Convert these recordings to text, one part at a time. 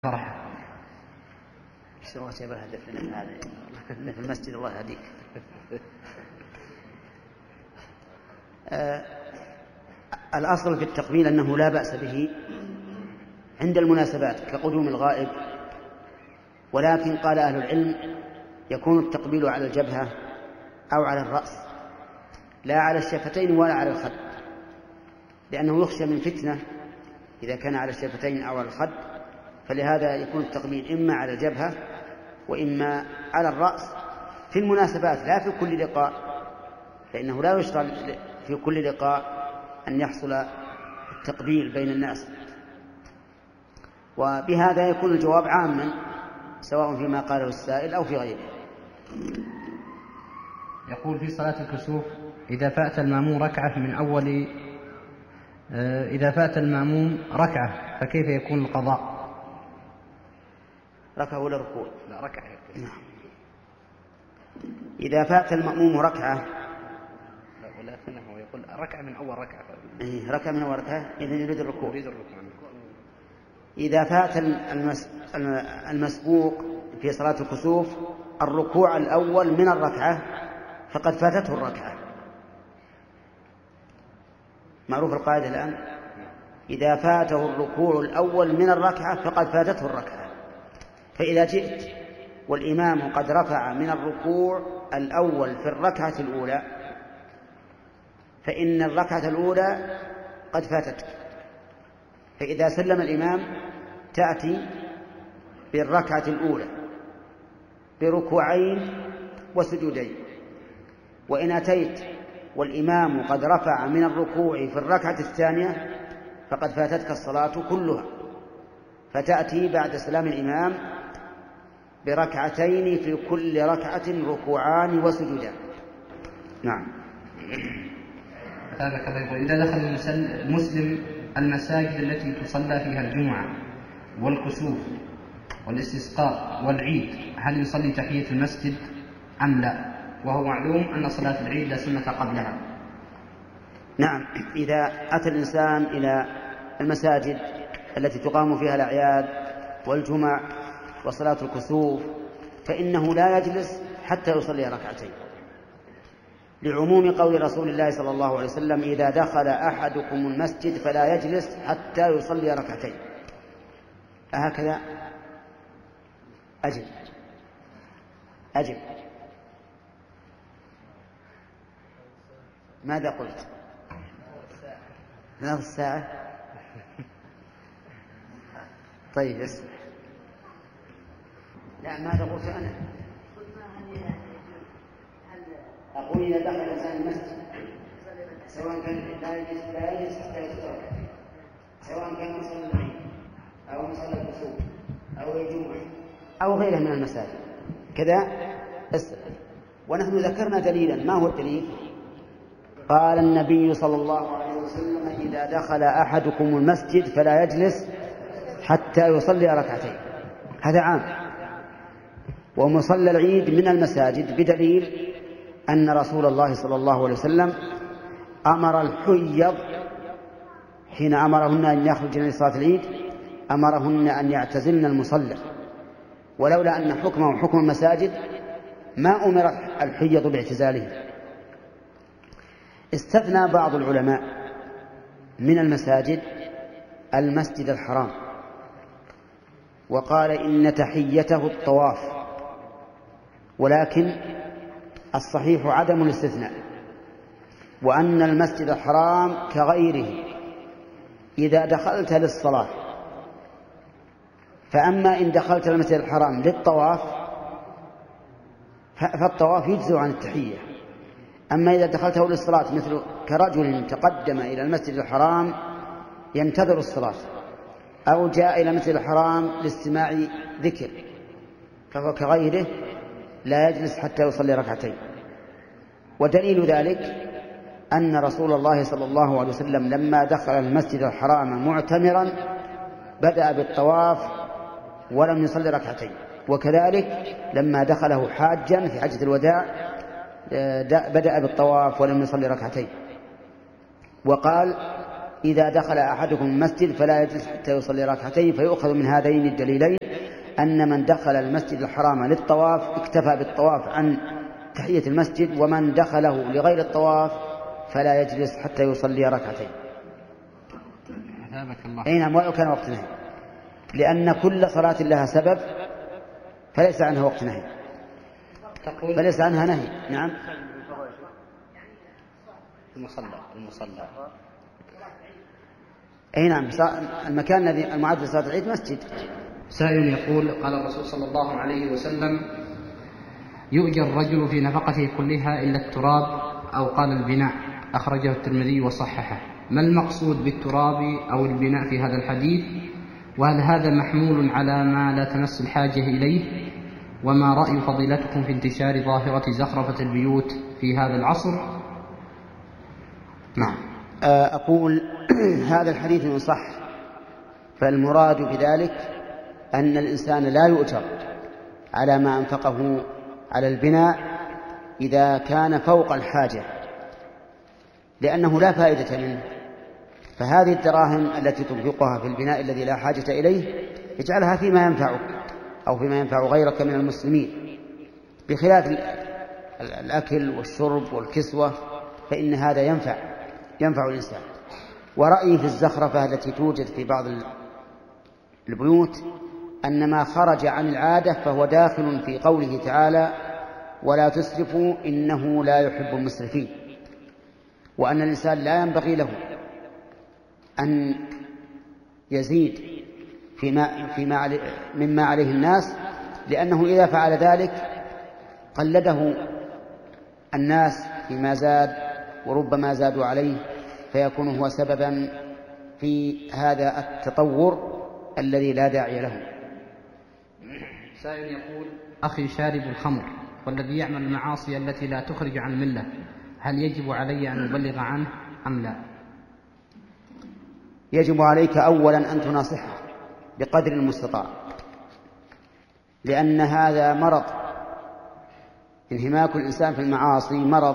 فرح. الله جاب الهدف لنا هذا في المسجد، الله يهديك. الأصل في التقبيل أنه لا بأس به عند المناسبات كقدوم الغائب، ولكن قال أهل العلم يكون التقبيل على الجبهة أو على الرأس، لا على الشفتين ولا على الخد، لأنه يخشى من فتنة إذا كان على الشفتين أو على الخد، فلهذا يكون التقبيل إما على الجبهة وإما على الرأس في المناسبات، لا في كل لقاء، فإنه لا يشرع في كل لقاء أن يحصل التقبيل بين الناس. وبهذا يكون الجواب عاما سواء فيما قاله السائل أو في غيره. يقول في صلاة الكسوف إذا فات المأموم ركعة فكيف يكون القضاء؟ ركعة ولا ركوع؟ لا، ركعة. نعم. إذا فات المأموم ركعة، ولكنه يقول ركعة من أول ركعة. ركعة من أول ركعة، إذن يريد الركوع. إذا فات المسبوق في صلاة الكسوف الركوع الأول من الركعة فقد فاتته الركعة. معروف القاعدة الآن، إذا فاته الركوع الأول من الركعة فقد فاتته الركعة. فإذا جئت والإمام قد رفع من الركوع الأول في الركعة الأولى فإن الركعة الأولى قد فاتتك، فإذا سلم الإمام تأتي بالركعة الأولى بركوعين وسجودين. وإن أتيت والإمام قد رفع من الركوع في الركعة الثانية فقد فاتتك الصلاة كلها، فتأتي بعد سلام الإمام بركعتين في كل ركعة ركوعان وسجودان. نعم. إذا دخل المسلم المساجد التي تصلى فيها الجمعة والكسوف والاستسقاء والعيد، هل يصلي تحية المسجد أم لا؟ وهو معلوم أن صلاة العيد لا سنة قبلها. نعم، إذا أتى الإنسان إلى المساجد التي تقام فيها الأعياد والجمع وصلاة الكسوف فإنه لا يجلس حتى يصلي ركعتين، لعموم قول رسول الله صلى الله عليه وسلم: إذا دخل أحدكم المسجد فلا يجلس حتى يصلي ركعتين. هكذا أجب. ماذا قلت؟ نصف ساعة. طيب اسمع. لا، ماذا قلت أنا؟ أقول إذا دخل الإنسان المسجد سواء كان لا يجلس حتى يصلي، سواء كان مصلى العيد أو مصلى الكسوف أو الجمعة أو غيرها من المساجد كذا بس. ونحن ذكرنا دليلا. ما هو الدليل؟ قال النبي صلى الله عليه وسلم: إذا دخل أحدكم المسجد فلا يجلس حتى يصلي ركعتين. هذا عام. ومصلى العيد من المساجد بدليل أن رسول الله صلى الله عليه وسلم أمر الحيض حين أمرهن أن يخرجن لصلاة العيد أمرهن أن يعتزلن المصلى، ولولا أن حكمه حكم المساجد ما أمر الحيض باعتزاله. استثنى بعض العلماء من المساجد المسجد الحرام وقال إن تحيته الطواف، ولكن الصحيح عدم الاستثناء، وأن المسجد الحرام كغيره إذا دخلت للصلاة، فأما إن دخلت المسجد الحرام للطواف فالطواف يجزء عن التحية. أما إذا دخلته للصلاة مثل كرجل تقدم إلى المسجد الحرام ينتظر الصلاة أو جاء إلى المسجد الحرام لاستماع ذكر فهو كغيره لا يجلس حتى يصلي ركعتين. ودليل ذلك أن رسول الله صلى الله عليه وسلم لما دخل المسجد الحرام معتمرا بدأ بالطواف ولم يصلي ركعتين، وكذلك لما دخله حاجا في حجة الوداع بدأ بالطواف ولم يصلي ركعتين. وقال إذا دخل أحدكم المسجد فلا يجلس حتى يصلي ركعتين. فيؤخذ من هذين الدليلين أن من دخل المسجد الحرام للطواف اكتفى بالطواف عن تحية المسجد، ومن دخله لغير الطواف فلا يجلس حتى يصلي ركعتين. أي نعم، ولو كان وقت نهي، لأن كل صلاة لها سبب فليس عنها وقت نهي، فليس عنها نهي. نعم، المصلى. أي نعم، المكان الذي المعد لصلاة العيد مسجد. سائل يقول: قال الرسول صلى الله عليه وسلم: يؤجر الرجل في نفقته كلها إلا التراب، أو قال البناء. أخرجه الترمذي وصححه. ما المقصود بالتراب أو البناء في هذا الحديث؟ وهل هذا محمول على ما لا تمس الحاجة إليه؟ وما رأي فضيلتكم في انتشار ظاهرة زخرفة البيوت في هذا العصر؟ نعم، أقول هذا الحديث إن صح فالمراد بذلك أن الإنسان لا يؤجر على ما أنفقه على البناء إذا كان فوق الحاجة، لأنه لا فائدة منه. فهذه الدراهم التي تنفقها في البناء الذي لا حاجة إليه اجعلها فيما ينفعك أو فيما ينفع غيرك من المسلمين، بخلاف الأكل والشرب والكسوة، فإن هذا ينفع الإنسان. ورأيي في الزخرفة التي توجد في بعض البيوت أن ما خرج عن العادة فهو داخل في قوله تعالى: ولا تسرفوا إنه لا يحب المسرفين، وأن الإنسان لا ينبغي له أن يزيد مما عليه الناس، لأنه إذا فعل ذلك قلده الناس فيما زاد وربما زادوا عليه، فيكون هو سببا في هذا التطور الذي لا داعي له. سائل يقول: أخي شارب الخمر والذي يعمل المعاصي التي لا تخرج عن الملة، هل يجب علي أن أبلغ عنه أم لا؟ يجب عليك أولا أن تناصحه بقدر المستطاع، لأن هذا مرض. انهماك الإنسان في المعاصي مرض،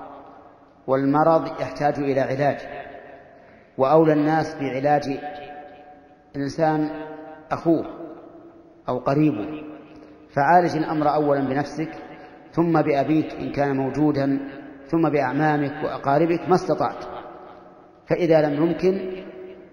والمرض يحتاج إلى علاج، وأولى الناس بعلاج الإنسان أخوه أو قريبه. فعالج الأمر أولا بنفسك، ثم بأبيك إن كان موجودا، ثم بأعمامك وأقاربك ما استطعت. فإذا لم يمكن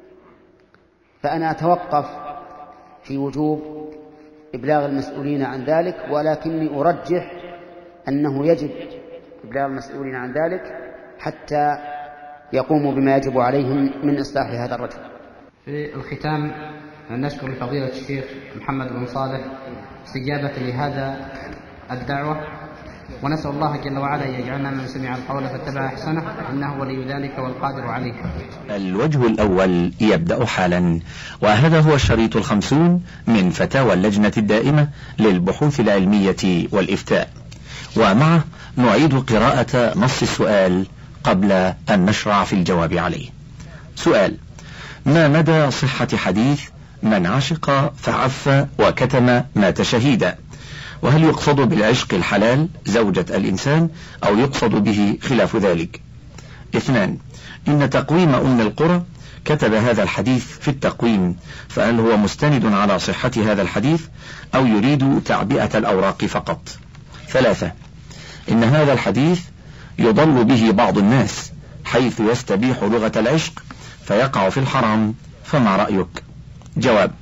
فأنا أتوقف في وجوب إبلاغ المسؤولين عن ذلك، ولكني أرجح أنه يجب إبلاغ المسؤولين عن ذلك حتى يقوموا بما يجب عليهم من إصلاح هذا الرجل. في الختام نشكر لفضيلة الشيخ محمد بن صالح استجابة لهذا الدعوة، ونسأل الله جل وعلا أن يجعلنا من سمع القول فاتبع أحسنه، إنه ولي ذلك والقادر عليه. الوجه الأول يبدأ حالا، وهذا هو الشريط 50 من فتاوى اللجنة الدائمة للبحوث العلمية والإفتاء، ومعه نعيد قراءة نص السؤال قبل أن نشرع في الجواب عليه. سؤال: ما مدى صحة حديث من عشق فعف وكتم مات شهيدا؟ وهل يقصد بالعشق الحلال زوجة الإنسان أو يقصد به خلاف ذلك؟ 2. إن تقويم أم القرى كتب هذا الحديث في التقويم، فهل هو مستند على صحة هذا الحديث أو يريد تعبئة الأوراق فقط؟ 3. إن هذا الحديث يضل به بعض الناس حيث يستبيح لغة العشق فيقع في الحرام، فما رأيك؟ جواب: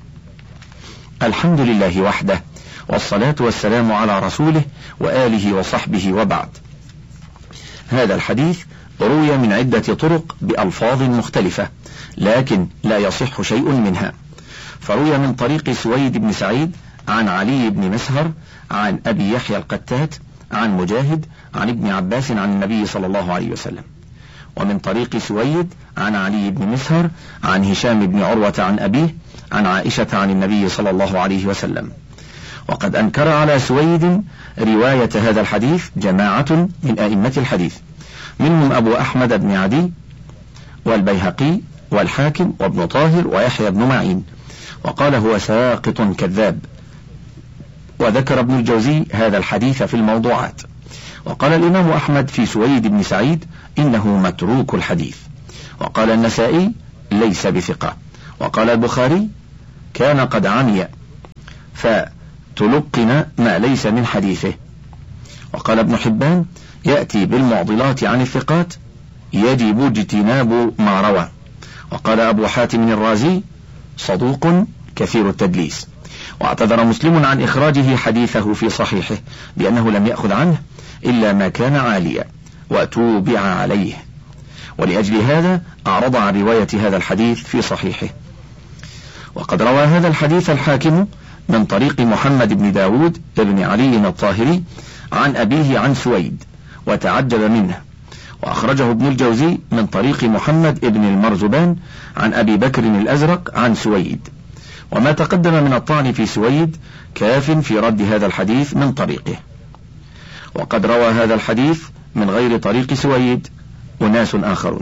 الحمد لله وحده، والصلاة والسلام على رسوله وآله وصحبه، وبعد. هذا الحديث روي من عدة طرق بألفاظ مختلفة، لكن لا يصح شيء منها. فروي من طريق سويد بن سعيد عن علي بن مسهر عن أبي يحيى القتات عن مجاهد عن ابن عباس عن النبي صلى الله عليه وسلم، ومن طريق سويد عن علي بن مسهر عن هشام بن عروة عن أبيه عن عائشة عن النبي صلى الله عليه وسلم. وقد أنكر على سويد رواية هذا الحديث جماعة من أئمة الحديث، منهم أبو أحمد بن عدي والبيهقي والحاكم وابن طاهر ويحيى بن معين، وقال هو ساقط كذاب. وذكر ابن الجوزي هذا الحديث في الموضوعات. وقال الإمام أحمد في سويد بن سعيد إنه متروك الحديث. وقال النسائي ليس بثقة. وقال البخاري كان قد عمي فتلقن ما ليس من حديثه. وقال ابن حبان يأتي بالمعضلات عن الثقات يجب اجتناب ما روى. وقال أبو حاتم الرازي صدوق كثير التدليس. واعتذر مسلم عن إخراجه حديثه في صحيحه بأنه لم يأخذ عنه إلا ما كان عاليا وتوبع عليه، ولأجل هذا أعرض عن رواية هذا الحديث في صحيحه. وقد روى هذا الحديث الحاكم من طريق محمد بن داود بن علي الطاهري عن أبيه عن سويد وتعجب منه. وأخرجه ابن الجوزي من طريق محمد بن المرزبان عن أبي بكر الأزرق عن سويد. وما تقدم من الطعن في سويد كاف في رد هذا الحديث من طريقه. وقد روى هذا الحديث من غير طريق سويد أناس آخرون،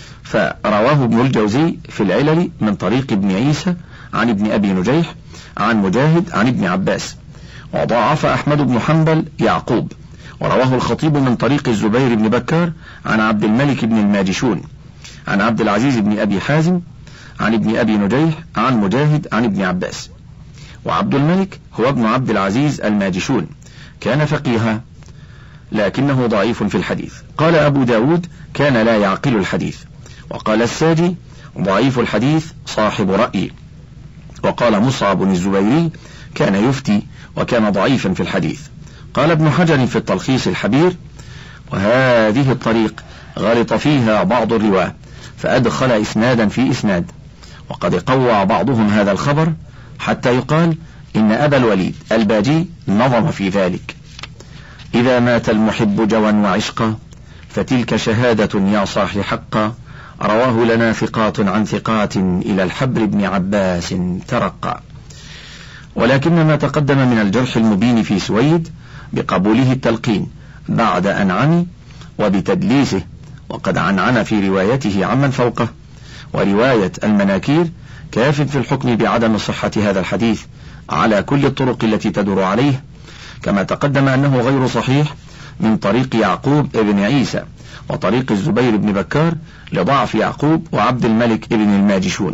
فرواه ابن الجوزي في العلل من طريق ابن عيسى عن ابن أبي نجيح عن مجاهد عن ابن عباس. وضاعف أحمد بن حنبل يعقوب. ورواه الخطيب من طريق الزبير بن بكار عن عبد الملك بن الماجشون عن عبد العزيز بن أبي حازم عن ابن أبي نجيح عن مجاهد عن ابن عباس. وعبد الملك هو ابن عبد العزيز الماجشون، كان فقيها لكنه ضعيف في الحديث. قال أبو داود كان لا يعقل الحديث. وقال الساجي ضعيف الحديث صاحب رأي. وقال مصعب الزبيري كان يفتي وكان ضعيفا في الحديث. قال ابن حجر في التلخيص الحبير وهذه الطريق غلط فيها بعض الرواة فأدخل إسنادا في إسناد، وقد قوى بعضهم هذا الخبر حتى يقال إن أبا الوليد الباجي نظم في ذلك: إذا مات المحب جوا وعشقا فتلك شهادة يا صاح حقا، رواه لنا ثقات عن ثقات إلى الحبر بن عباس ترقى. ولكن ما تقدم من الجرح المبين في سويد بقبوله التلقين بعد أن عمي وبتدليسه وقد عنعن في روايته عمن فوقه، ورواية المناكير كاف في الحكم بعدم صحة هذا الحديث على كل الطرق التي تدور عليه، كما تقدم أنه غير صحيح من طريق يعقوب ابن عيسى وطريق الزبير بن بكار لضعف يعقوب وعبد الملك ابن الماجشون.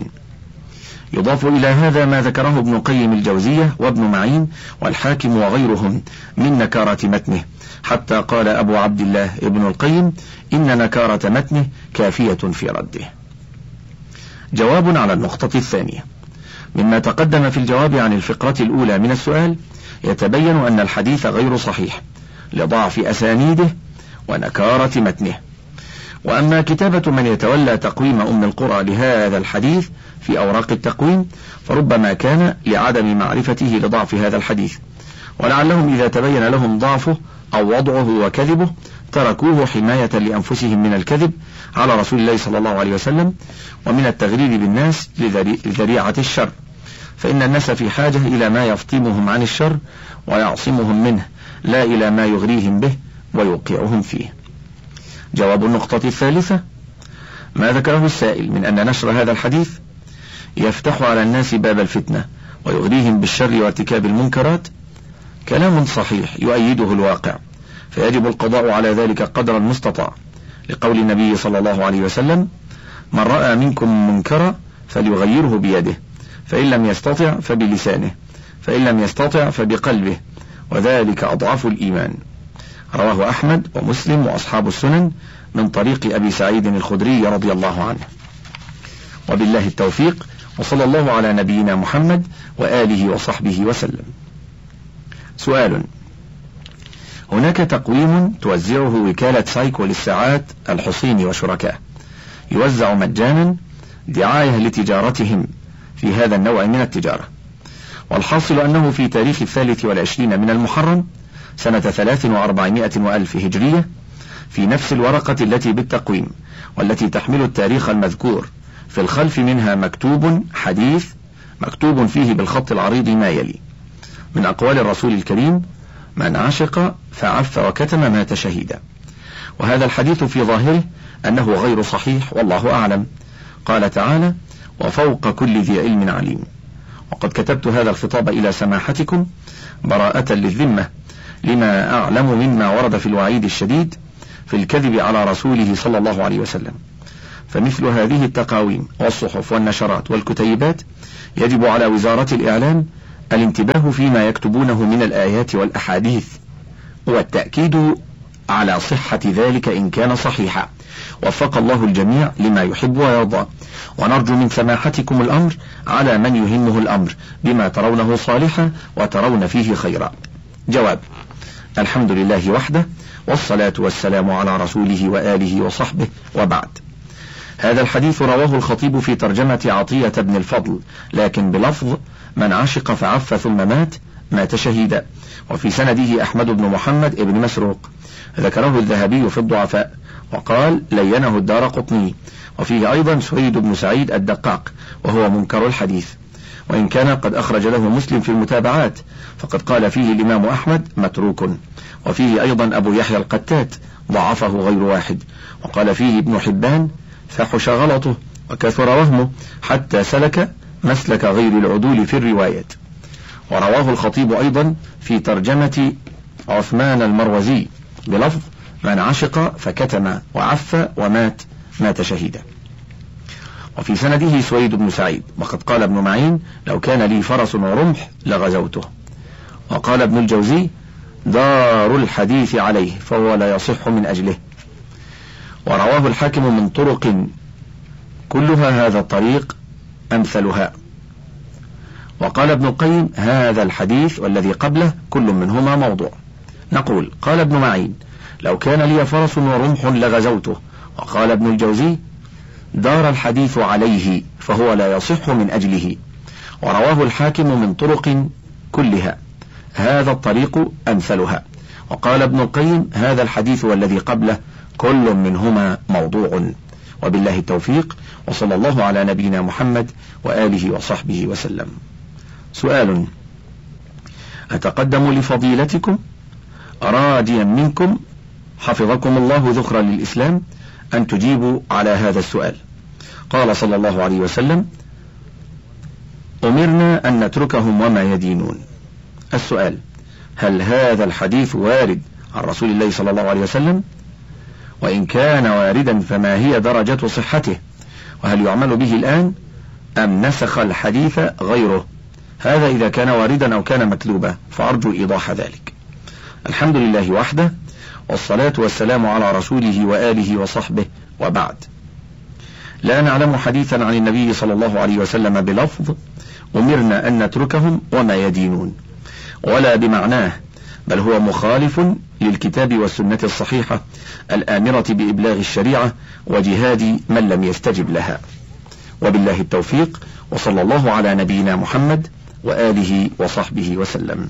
يضاف إلى هذا ما ذكره ابن قيم الجوزية وابن معين والحاكم وغيرهم من نكارة متنه، حتى قال أبو عبد الله ابن القيم إن نكارة متنه كافية في رده. جواب على النقطة الثانية. مما تقدم في الجواب عن الفقرة الأولى من السؤال يتبين أن الحديث غير صحيح لضعف أسانيده ونكارة متنه. وأما كتابة من يتولى تقويم أم القرى لهذا الحديث في أوراق التقويم فربما كان لعدم معرفته لضعف هذا الحديث، ولعلهم إذا تبين لهم ضعفه أو وضعه وكذبه تركوه حماية لأنفسهم من الكذب على رسول الله صلى الله عليه وسلم ومن التغرير بالناس لذريعة الشر، فإن الناس في حاجة إلى ما يفطمهم عن الشر ويعصمهم منه، لا إلى ما يغريهم به ويوقعهم فيه. جواب النقطة الثالثة: ما ذكره السائل من أن نشر هذا الحديث يفتح على الناس باب الفتنة ويغريهم بالشر وارتكاب المنكرات كلام صحيح يؤيده الواقع، فيجب القضاء على ذلك قدر المستطاع، لقول النبي صلى الله عليه وسلم: من رأى منكم منكرا فليغيره بيده، فإن لم يستطع فبلسانه، فإن لم يستطع فبقلبه، وذلك أضعف الإيمان. رواه أحمد ومسلم وأصحاب السنن من طريق أبي سعيد الخدري رضي الله عنه. وبالله التوفيق، وصلى الله على نبينا محمد وآله وصحبه وسلم. سؤال: هناك تقويم توزعه وكالة سايكو للساعات الحصين وشركاء يوزع مجانا دعاية لتجارتهم في هذا النوع من التجارة، والحاصل أنه في تاريخ 23 من المحرم سنة 3,400,000 هجرية في نفس الورقة التي بالتقويم والتي تحمل التاريخ المذكور في الخلف منها مكتوب حديث مكتوب فيه بالخط العريض ما يلي من أقوال الرسول الكريم: من عشق فعف وكتم مات شهيدا. وهذا الحديث في ظاهره أنه غير صحيح والله أعلم. قال تعالى: وفوق كل ذي علم عليم. وقد كتبت هذا الخطاب إلى سماحتكم براءة للذمة لما أعلم مما ورد في الوعيد الشديد في الكذب على رسوله صلى الله عليه وسلم، فمثل هذه التقاويم والصحف والنشرات والكتيبات يجب على وزارة الإعلام الانتباه فيما يكتبونه من الآيات والأحاديث والتأكيد على صحة ذلك إن كان صحيحا. وفق الله الجميع لما يحب ويرضى، ونرجو من سماحتكم الأمر على من يهمه الأمر بما ترونه صالحا وترون فيه خيرا. جواب: الحمد لله وحده، والصلاة والسلام على رسوله وآله وصحبه، وبعد. هذا الحديث رواه الخطيب في ترجمة عطية بن الفضل، لكن بلفظ: من عشق فعف ثم مات شهيدا. وفي سنده أحمد بن محمد بن مسروق، ذكره الذهبي في الضعفاء وقال: لينه الدارقطني. وفيه أيضا سويد بن سعيد الدقاق، وهو منكر الحديث، وإن كان قد أخرج له مسلم في المتابعات، فقد قال فيه الإمام أحمد متروك. وفيه أيضا أبو يحيى القتات، ضعفه غير واحد. وقال فيه ابن حبان: فحش غلطه وكثر وهمه حتى سلك مسلك غير العدول في الرواية. ورواه الخطيب أيضا في ترجمة عثمان المروزي بلفظ: من عشق فكتم وعف ومات شهيدا. وفي سنده سويد بن سعيد، وقد قال ابن معين: لو كان لي فرس ورمح لغزوته. وقال ابن الجوزي: دار الحديث عليه فهو لا يصح من أجله. ورواه الحاكم من طرق كلها هذا الطريق أمثلها. وقال ابن القيم: هذا الحديث والذي قبله كل منهما موضوع. نقول: قال ابن معين: لو كان لي فرس ورمح لغزوته. وقال ابن الجوزي: دار الحديث عليه فهو لا يصح من أجله. ورواه الحاكم من طرق كلها هذا الطريق أمثلها. وقال ابن القيم: هذا الحديث والذي قبله كل منهما موضوع. وبالله التوفيق، وصلى الله على نبينا محمد وآله وصحبه وسلم. سؤال: أتقدم لفضيلتكم راجيا منكم حفظكم الله ذخرا للإسلام أن تجيبوا على هذا السؤال. قال صلى الله عليه وسلم: أمرنا أن نتركهم وما يدينون. السؤال: هل هذا الحديث وارد عن رسول الله صلى الله عليه وسلم؟ وإن كان واردا فما هي درجة صحته؟ وهل يعمل به الآن أم نسخ الحديث غيره؟ هذا إذا كان واردا أو كان مكذوبا، فأرجو إيضاح ذلك. الحمد لله وحده، والصلاة والسلام على رسوله وآله وصحبه، وبعد. لا نعلم حديثا عن النبي صلى الله عليه وسلم بلفظ أمرنا أن نتركهم وما يدينون، ولا بمعناه، بل هو مخالف للكتاب والسنة الصحيحة الآمرة بإبلاغ الشريعة وجهاد من لم يستجب لها. وبالله التوفيق، وصلى الله على نبينا محمد وآله وصحبه وسلم.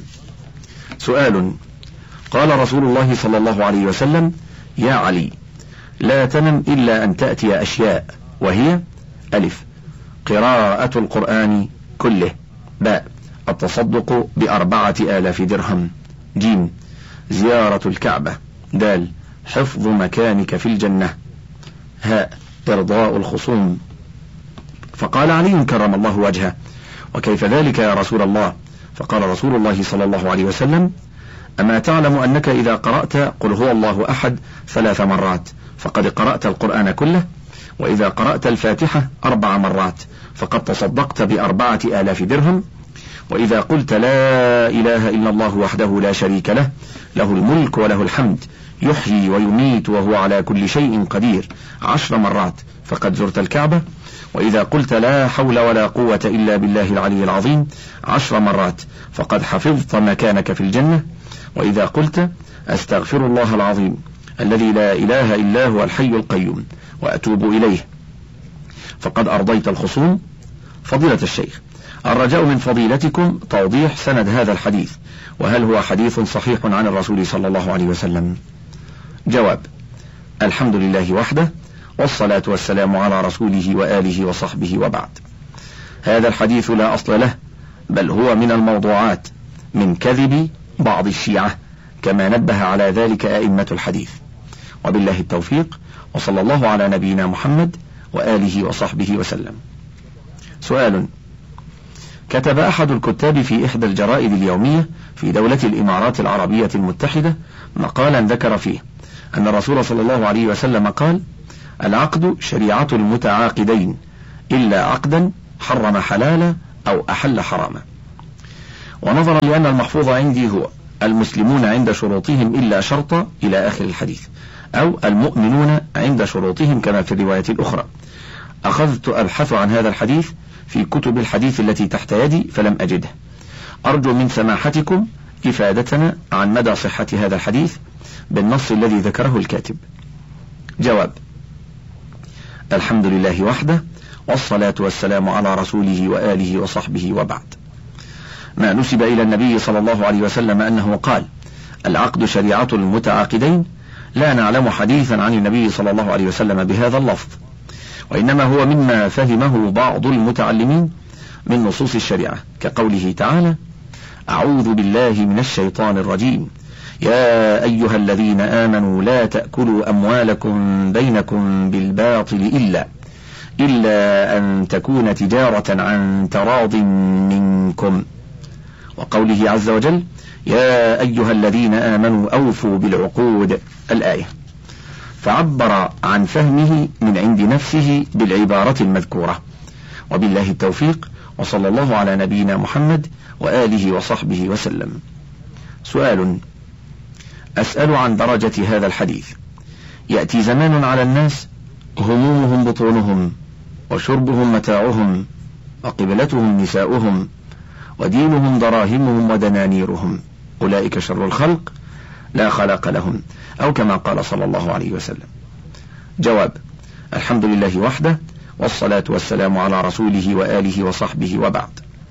سؤال: قال رسول الله صلى الله عليه وسلم: يا علي، لا تنم إلا أن تأتي أشياء، وهي: ألف، قراءة القرآن كله، باء، التصدق ب4,000 درهم، جيم، زيارة الكعبة، دال، حفظ مكانك في الجنة، هاء، إرضاء الخصوم. فقال علي كرم الله وجهه: وكيف ذلك يا رسول الله؟ فقال رسول الله صلى الله عليه وسلم: أما تعلم أنك إذا قرأت قل هو الله أحد 3 مرات فقد قرأت القرآن كله، وإذا قرأت الفاتحة 4 مرات فقد تصدقت ب4,000 درهم، وإذا قلت لا إله إلا الله وحده لا شريك له، له الملك وله الحمد، يحيي ويميت وهو على كل شيء قدير 10 مرات فقد زرت الكعبة، وإذا قلت لا حول ولا قوة إلا بالله العلي العظيم 10 مرات فقد حفظت مكانك في الجنة، وإذا قلت أستغفر الله العظيم الذي لا إله إلا هو الحي القيوم وأتوب إليه فقد أرضيت الخصوم. فضيلة الشيخ، الرجاء من فضيلتكم توضيح سند هذا الحديث، وهل هو حديث صحيح عن الرسول صلى الله عليه وسلم؟ جواب: الحمد لله وحده، والصلاة والسلام على رسوله وآله وصحبه، وبعد. هذا الحديث لا أصل له، بل هو من الموضوعات من كذب بعض الشيعة، كما نبه على ذلك أئمة الحديث. وبالله التوفيق، وصلى الله على نبينا محمد وآله وصحبه وسلم. سؤال: كتب أحد الكتاب في إحدى الجرائد اليومية في دولة الإمارات العربية المتحدة مقالا ذكر فيه أن الرسول صلى الله عليه وسلم قال: العقد شريعة المتعاقدين إلا عقدا حرم حلالا أو أحل حراما. ونظرا لأن المحفوظ عندي هو المسلمون عند شروطهم إلا شرطا إلى آخر الحديث، أو المؤمنون عند شروطهم كما في الرواية الأخرى، أخذت أبحث عن هذا الحديث في كتب الحديث التي تحت يدي فلم أجده. أرجو من سماحتكم إفادتنا عن مدى صحة هذا الحديث بالنص الذي ذكره الكاتب. جواب: الحمد لله وحده، والصلاة والسلام على رسوله وآله وصحبه، وبعد. ما نسب إلى النبي صلى الله عليه وسلم أنه قال: العقد شريعة المتعاقدين، لا نعلم حديثا عن النبي صلى الله عليه وسلم بهذا اللفظ، وإنما هو مما فهمه بعض المتعلمين من نصوص الشريعة، كقوله تعالى: أعوذ بالله من الشيطان الرجيم، يا أيها الذين آمنوا لا تأكلوا أموالكم بينكم بالباطل إلا أن تكون تجارة عن تراض منكم، وقوله عز وجل: يا أيها الذين آمنوا أوفوا بالعقود، الآية. فعبر عن فهمه من عند نفسه بالعبارة المذكورة، وبالله التوفيق، وصلى الله على نبينا محمد وآله وصحبه وسلم. سؤال: أسأل عن درجة هذا الحديث. يأتي زمان على الناس همومهم بطونهم، وشربهم متاعهم، وقبلتهم نساؤهم، ودينهم دراهمهم ودنانيرهم، أولئك شر الخلق لا خلاق لهم، أو كما قال صلى الله عليه وسلم. جواب: الحمد لله وحده، والصلاة والسلام على رسوله وآله وصحبه، وبعد.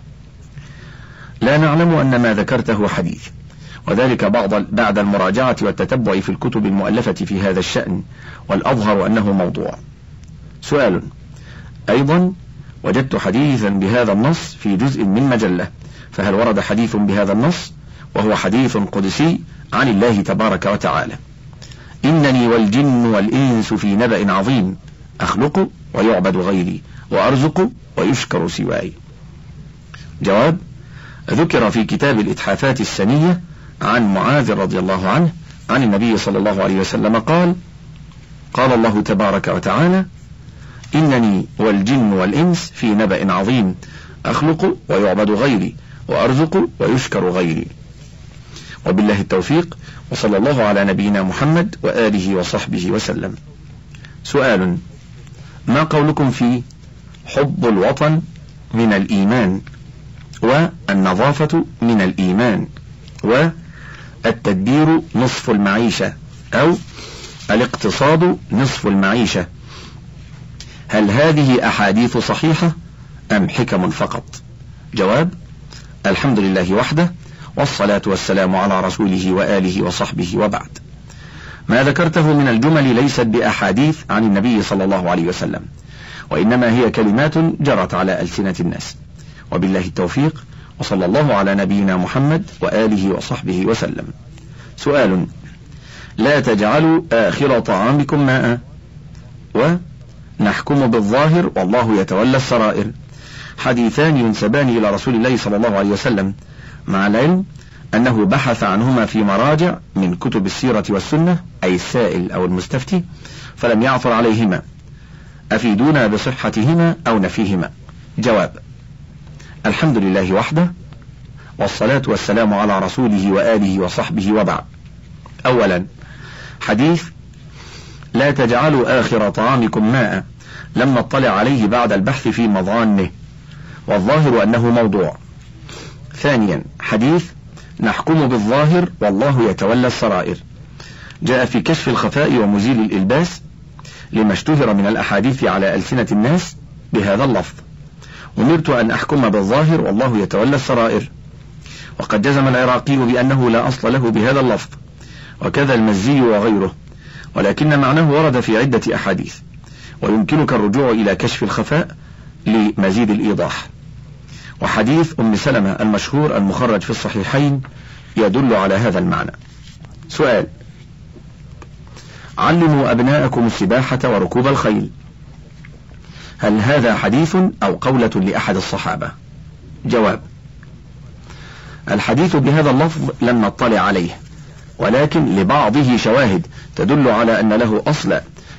لا نعلم أن ما ذكرته حديث، وذلك بعد المراجعة والتتبع في الكتب المؤلفة في هذا الشأن، والأظهر أنه موضوع. سؤال: أيضا وجدت حديثا بهذا النص في جزء من مجلة، فهل ورد حديث بهذا النص وهو حديث قدسي عن الله تبارك وتعالى: إنني والجن والإنس في نبأ عظيم، أخلق ويعبد غيري، وأرزق ويشكر سواي؟ جواب: ذكر في كتاب الإتحافات السنية عن معاذ رضي الله عنه عن النبي صلى الله عليه وسلم قال: قال الله تبارك وتعالى: إنني والجن والإنس في نبأ عظيم، أخلق ويعبد غيري، وأرزق ويشكر غيري. وبالله التوفيق، وصلى الله على نبينا محمد وآله وصحبه وسلم. سؤال: ما قولكم في حب الوطن من الإيمان، والنظافة من الإيمان، والتدبير نصف المعيشة، أو الاقتصاد نصف المعيشة؟ هل هذه أحاديث صحيحة أم حكم فقط؟ جواب: الحمد لله وحده، والصلاة والسلام على رسوله وآله وصحبه، وبعد. ما ذكرته من الجمل ليست بأحاديث عن النبي صلى الله عليه وسلم، وإنما هي كلمات جرت على ألسنة الناس، وبالله التوفيق، وصلى الله على نبينا محمد وآله وصحبه وسلم. سؤال: لا تجعلوا آخر طعامكم ماء، ونحكم بالظاهر والله يتولى السرائر، حديثان ينسبان إلى رسول الله صلى الله عليه وسلم، مع العلم أنه بحث عنهما في مراجع من كتب السيرة والسنة، أي السائل أو المستفتي، فلم يعثر عليهما، أفيدونا بصحتهما أو نفيهما؟ جواب: الحمد لله وحده، والصلاة والسلام على رسوله وآله وصحبه، وبعد. أولا، حديث لا تجعلوا آخر طعامكم ماء لم نطلع عليه بعد البحث في مظانه، والظاهر أنه موضوع. ثانيا، حديث نحكم بالظاهر والله يتولى السرائر، جاء في كشف الخفاء ومزيل الإلباس، لما اشتهر من الأحاديث على ألسنة الناس بهذا اللفظ: أمرت أن أحكم بالظاهر والله يتولى السرائر. وقد جزم العراقي بأنه لا أصل له بهذا اللفظ، وكذا المزي وغيره، ولكن معناه ورد في عدة أحاديث، ويمكنك الرجوع إلى كشف الخفاء لمزيد الإيضاح. وحديث أم سلمة المشهور المخرج في الصحيحين يدل على هذا المعنى. سؤال: علموا أبناءكم السباحة وركوب الخيل، هل هذا حديث أو قولة لأحد الصحابة؟ جواب: الحديث بهذا اللفظ لم نطلع عليه، ولكن لبعضه شواهد تدل على أن له أصلا،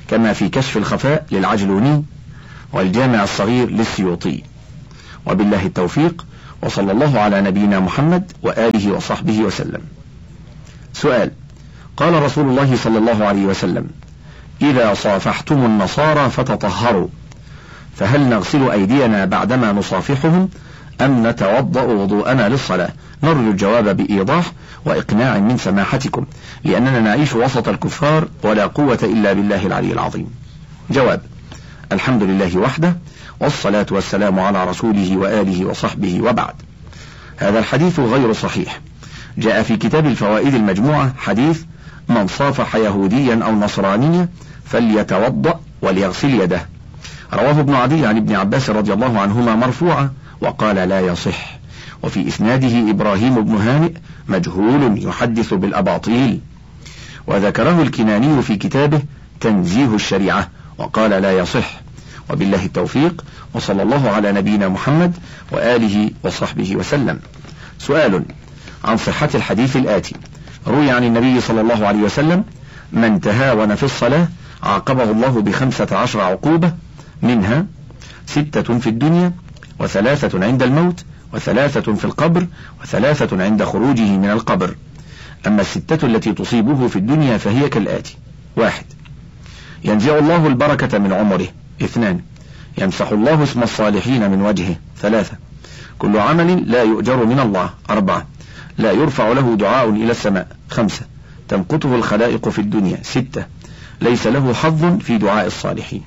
كما في كشف الخفاء للعجلوني والجامع الصغير للسيوطي. وبالله التوفيق، وصلى الله على نبينا محمد وآله وصحبه وسلم. سؤال: قال رسول الله صلى الله عليه وسلم: إذا صافحتم النصارى فتطهروا، فهل نغسل أيدينا بعدما نصافحهم أم نتوضأ وضوءنا للصلاة؟ نرجو الجواب بإيضاح وإقناع من سماحتكم، لأننا نعيش وسط الكفار ولا قوة إلا بالله العلي العظيم. جواب: الحمد لله وحده، والصلاة والسلام على رسوله وآله وصحبه، وبعد. هذا الحديث غير صحيح. جاء في كتاب الفوائد المجموعة حديث: من صافح يهوديا أو نصرانيا فليتوضأ وليغسل يده، رواه ابن عدي عن ابن عباس رضي الله عنهما مرفوعا، وقال لا يصح. وفي إسناده إبراهيم بن هانئ مجهول يحدث بالأباطيل. وذكره الكناني في كتابه تنزيه الشريعة وقال لا يصح. وبالله التوفيق، وصلى الله على نبينا محمد وآله وصحبه وسلم. سؤال عن صحة الحديث الآتي: روي عن النبي صلى الله عليه وسلم: من تهاون في الصلاة عاقبه الله ب15 عقوبة، منها 6 في الدنيا، و3 عند الموت، و3 في القبر، و3 عند خروجه من القبر. أما 6 التي تصيبه في الدنيا فهي كالآتي: 1. ينزع الله البركة من عمره. 2. يمسح الله اسم الصالحين من وجهه. 3. كل عمل لا يؤجر من الله. 4. لا يرفع له دعاء إلى السماء. 5. تمقته الخلائق في الدنيا. 6. ليس له حظ في دعاء الصالحين.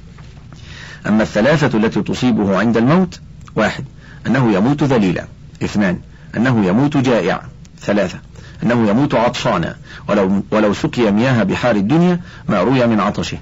أما 3 التي تصيبه عند الموت: 1. أنه يموت ذليلا. 2. أنه يموت جائعا. 3. أنه يموت عطشانا ولو سقي مياه بحار الدنيا ما روي من عطشه.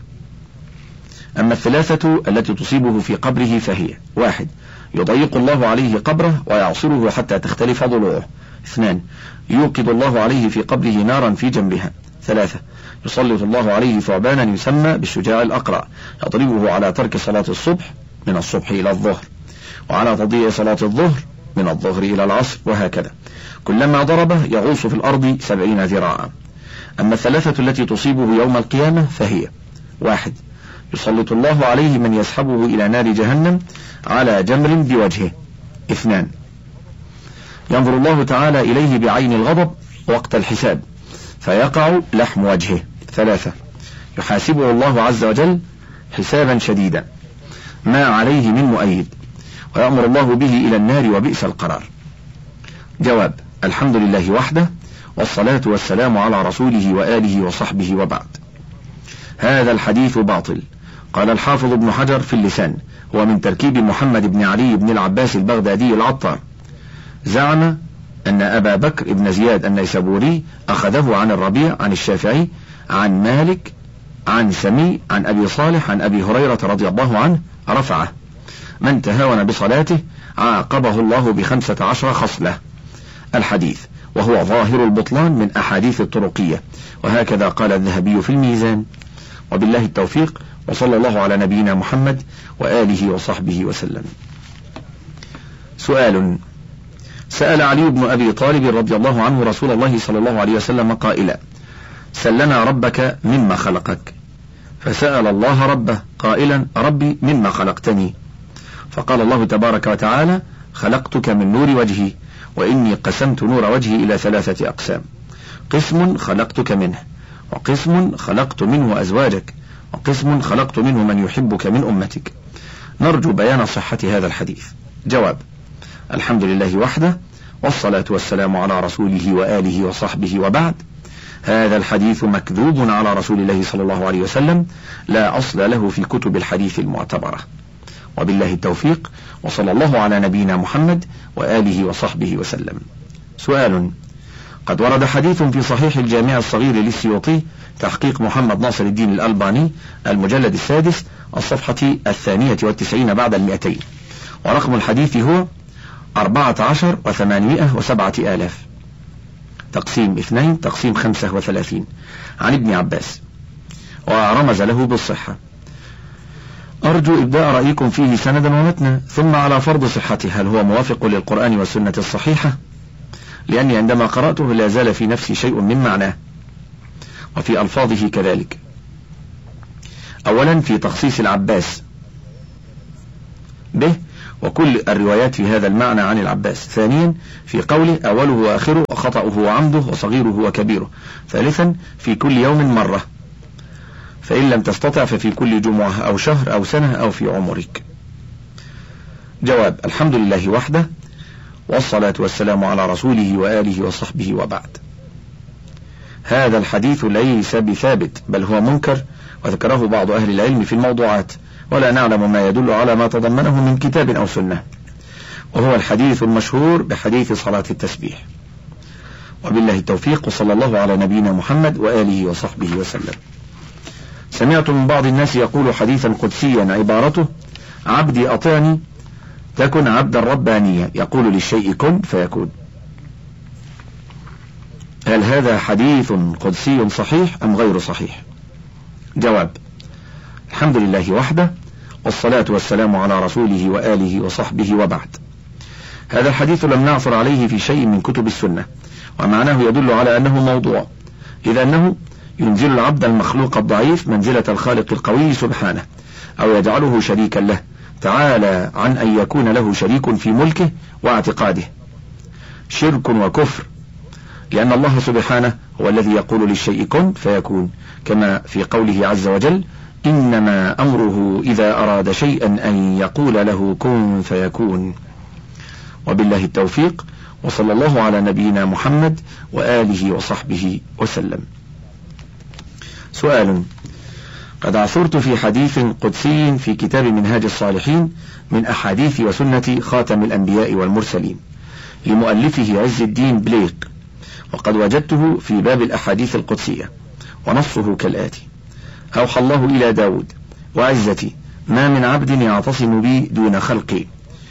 أما 3 التي تصيبه في قبره فهي: 1. يضيق الله عليه قبره ويعصره حتى تختلف ضلوعه. 2. يوقد الله عليه في قبره نارا في جنبها. 3. يسلط الله عليه ثعبانا يسمى بالشجاع الأقرع يضربه على ترك صلاة الصبح من الصبح إلى الظهر، وعلى تضييع صلاة الظهر من الظهر إلى العصر، وهكذا كلما ضربه يغوص في الأرض 70 ذراعا. أما 3 التي تصيبه يوم القيامة فهي: 1. يسلط الله عليه من يسحبه إلى نار جهنم على جمر بوجهه. 2. ينظر الله تعالى إليه بعين الغضب وقت الحساب فيقع لحم وجهه. 3. يحاسبه الله عز وجل حسابا شديدا ما عليه من مؤيد، ويأمر الله به إلى النار وبئس القرار. جواب: الحمد لله وحده، والصلاة والسلام على رسوله وآله وصحبه، وبعد. هذا الحديث باطل. قال الحافظ ابن حجر في اللسان: هو من تركيب محمد بن علي بن العباس البغدادي العطار. زعم أن أبا بكر بن زياد النيسابوري أخذه عن الربيع عن الشافعي عن مالك عن سمي عن أبي صالح عن أبي هريرة رضي الله عنه رفعه: من تهاون بصلاته عاقبه الله ب15 خصلة. الحديث وهو ظاهر البطلان من أحاديث الطرقية، وهكذا قال الذهبي في الميزان. وبالله التوفيق، وصلى الله على نبينا محمد وآله وصحبه وسلم. سؤال: سأل علي بن أبي طالب رضي الله عنه رسول الله صلى الله عليه وسلم قائلا: سلنا ربك مما خلقك، فسأل الله ربه قائلا: ربي مما خلقتني؟ فقال الله تبارك وتعالى: خلقتك من نور وجهي، وإني قسمت نور وجهي إلى 3 أقسام: قسم خلقتك منه، وقسم خلقت منه أزواجك، وقسم خلقت منه من يحبك من أمتك. نرجو بيان صحة هذا الحديث. جواب: الحمد لله وحده، والصلاة والسلام على رسوله وآله وصحبه، وبعد. هذا الحديث مكذوب على رسول الله صلى الله عليه وسلم، لا أصل له في كتب الحديث المعتبرة. وبالله التوفيق، وصلى الله على نبينا محمد وآله وصحبه وسلم. سؤال: قد ورد حديث في صحيح الجامع الصغير للسيوطي تحقيق محمد ناصر الدين الألباني المجلد 6 الصفحة 92 بعد 200، ورقم الحديث هو 14,807,000 تقسيم 2 تقسيم 35 عن ابن عباس، ورمز له بالصحة. أرجو إبداء رأيكم فيه سندا ومتنا، ثم على فرض صحته هل هو موافق للقرآن والسنة الصحيحة؟ لأني عندما قرأته لا زال في نفسي شيء من معناه وفي ألفاظه كذلك. أولا في تخصيص العباس به وكل الروايات في هذا المعنى عن العباس. ثانيا في قوله أوله وآخره وخطأه وعمده وصغيره وكبيره. ثالثا في كل يوم مرة، فإن لم تستطع ففي كل جمعة أو شهر أو سنة أو في عمرك. جواب: الحمد لله وحده، والصلاة والسلام على رسوله وآله وصحبه، وبعد. هذا الحديث ليس بثابت بل هو منكر، وذكره بعض أهل العلم في الموضوعات، ولا نعلم ما يدل على ما تضمنه من كتاب أو سنة، وهو الحديث المشهور بحديث صلاة التسبيح. وبالله التوفيق، وصلى الله على نبينا محمد وآله وصحبه وسلم. سمعت من بعض الناس يقول حديثا قدسيا عبارته: عبدي أطعني تكن عبدا ربانيا، يقول للشيء كن فيكون. هل هذا حديث قدسي صحيح أم غير صحيح؟ جواب: الحمد لله وحده، والصلاة والسلام على رسوله وآله وصحبه، وبعد. هذا الحديث لم نعثر عليه في شيء من كتب السنة، ومعناه يدل على أنه موضوع، إذ أنه ينزل العبد المخلوق الضعيف منزلة الخالق القوي سبحانه، أو يجعله شريكا له تعالى عن أن يكون له شريك في ملكه واعتقاده، شرك وكفر، لأن الله سبحانه هو الذي يقول للشيء كن فيكون، كما في قوله عز وجل: إنما أمره إذا أراد شيئا أن يقول له كن فيكون. وبالله التوفيق، وصلى الله على نبينا محمد وآله وصحبه وسلم. سؤال: قد عثرت في حديث قدسي في كتاب منهاج الصالحين من أحاديث وسنة خاتم الأنبياء والمرسلين لمؤلفه عز الدين بليق، وقد وجدته في باب الأحاديث القدسية، ونصه كالآتي: أوحى الله إلى داود: وعزتي ما من عبد يعتصم بي دون خلقي.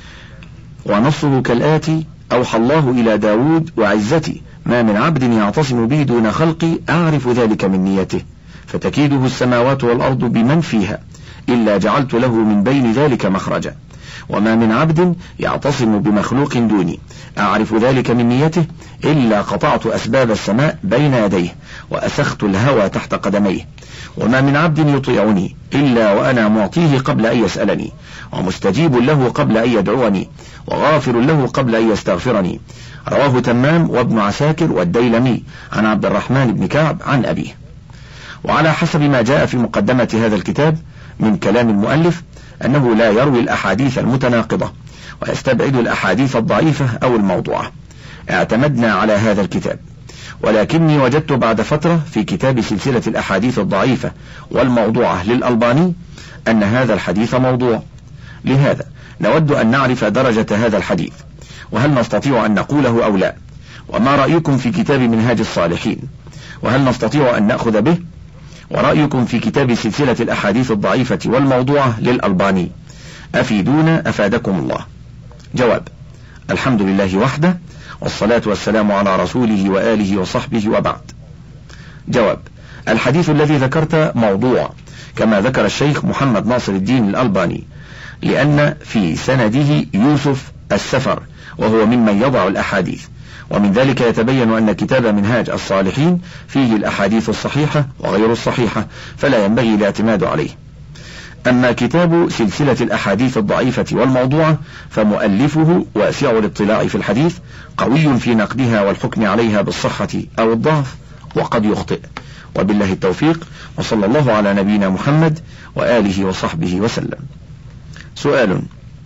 ونصه كالآتي: أوحى الله إلى داود: وعزتي ما من عبد يعتصم بي دون خلقي أعرف ذلك من نيته، فتكيده السماوات والأرض بمن فيها إلا جعلت له من بين ذلك مخرجا. وما من عبد يعتصم بمخلوق دوني أعرف ذلك من نيته إلا قطعت أسباب السماء بين يديه وأسخت الهوى تحت قدميه. وما من عبد يطيعني إلا وأنا معطيه قبل أن يسألني، ومستجيب له قبل أن يدعوني، وغافر له قبل أن يستغفرني. رواه تمام وابن عساكر والديلمي عن عبد الرحمن بن كعب عن أبيه. وعلى حسب ما جاء في مقدمة هذا الكتاب من كلام المؤلف أنه لا يروي الأحاديث المتناقضة ويستبعد الأحاديث الضعيفة أو الموضوعة. اعتمدنا على هذا الكتاب، ولكني وجدت بعد فترة في كتاب سلسلة الأحاديث الضعيفة والموضوعة للألباني أن هذا الحديث موضوع. لهذا نود أن نعرف درجة هذا الحديث، وهل نستطيع أن نقوله أو لا، وما رأيكم في كتاب منهاج الصالحين، وهل نستطيع أن نأخذ به، ورأيكم في كتاب سلسلة الأحاديث الضعيفة والموضوعة للألباني. أفيدونا أفادكم الله. جواب: الحمد لله وحده، والصلاة والسلام على رسوله وآله وصحبه، وبعد. جواب: الحديث الذي ذكرت موضوع كما ذكر الشيخ محمد ناصر الدين الألباني، لأن في سنده يوسف السفر وهو ممن يضع الأحاديث، ومن ذلك يتبين أن كتاب منهاج الصالحين فيه الأحاديث الصحيحة وغير الصحيحة، فلا ينبغي الاعتماد عليه. أما كتاب سلسلة الأحاديث الضعيفة والموضوعة فمؤلفه واسع الاطلاع في الحديث، قوي في نقدها والحكم عليها بالصحة أو الضعف، وقد يخطئ. وبالله التوفيق، وصلى الله على نبينا محمد وآله وصحبه وسلم. سؤال: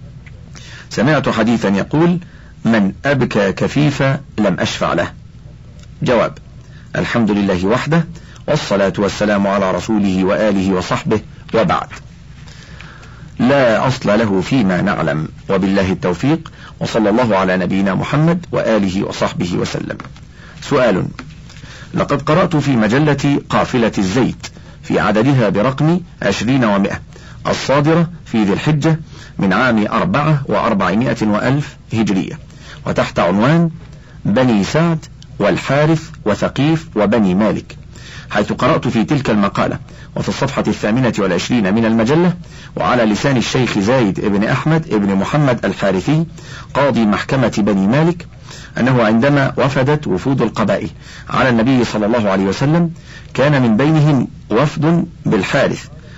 سمعت حديثا يقول: من أبكى كفيفا لم أشفع له. جواب: الحمد لله وحده، والصلاة والسلام على رسوله وآله وصحبه، وبعد. لا أصل له فيما نعلم، وبالله التوفيق، وصلى الله على نبينا محمد وآله وصحبه وسلم. سؤال: لقد قرأت في مجلة قافلة الزيت في عددها برقم 20 و100 الصادرة في ذي الحجة من عام 400 هجرية، وتحت عنوان بني سعد والحارث وثقيف وبني مالك، حيث قرأت في تلك المقالة وفي الصفحة 28 من المجلة وعلى لسان الشيخ زايد ابن أحمد ابن محمد الحارثي قاضي محكمة بني مالك أنه عندما وفدت وفود القبائل على النبي صلى الله عليه وسلم كان من بينهم وفد بالحارث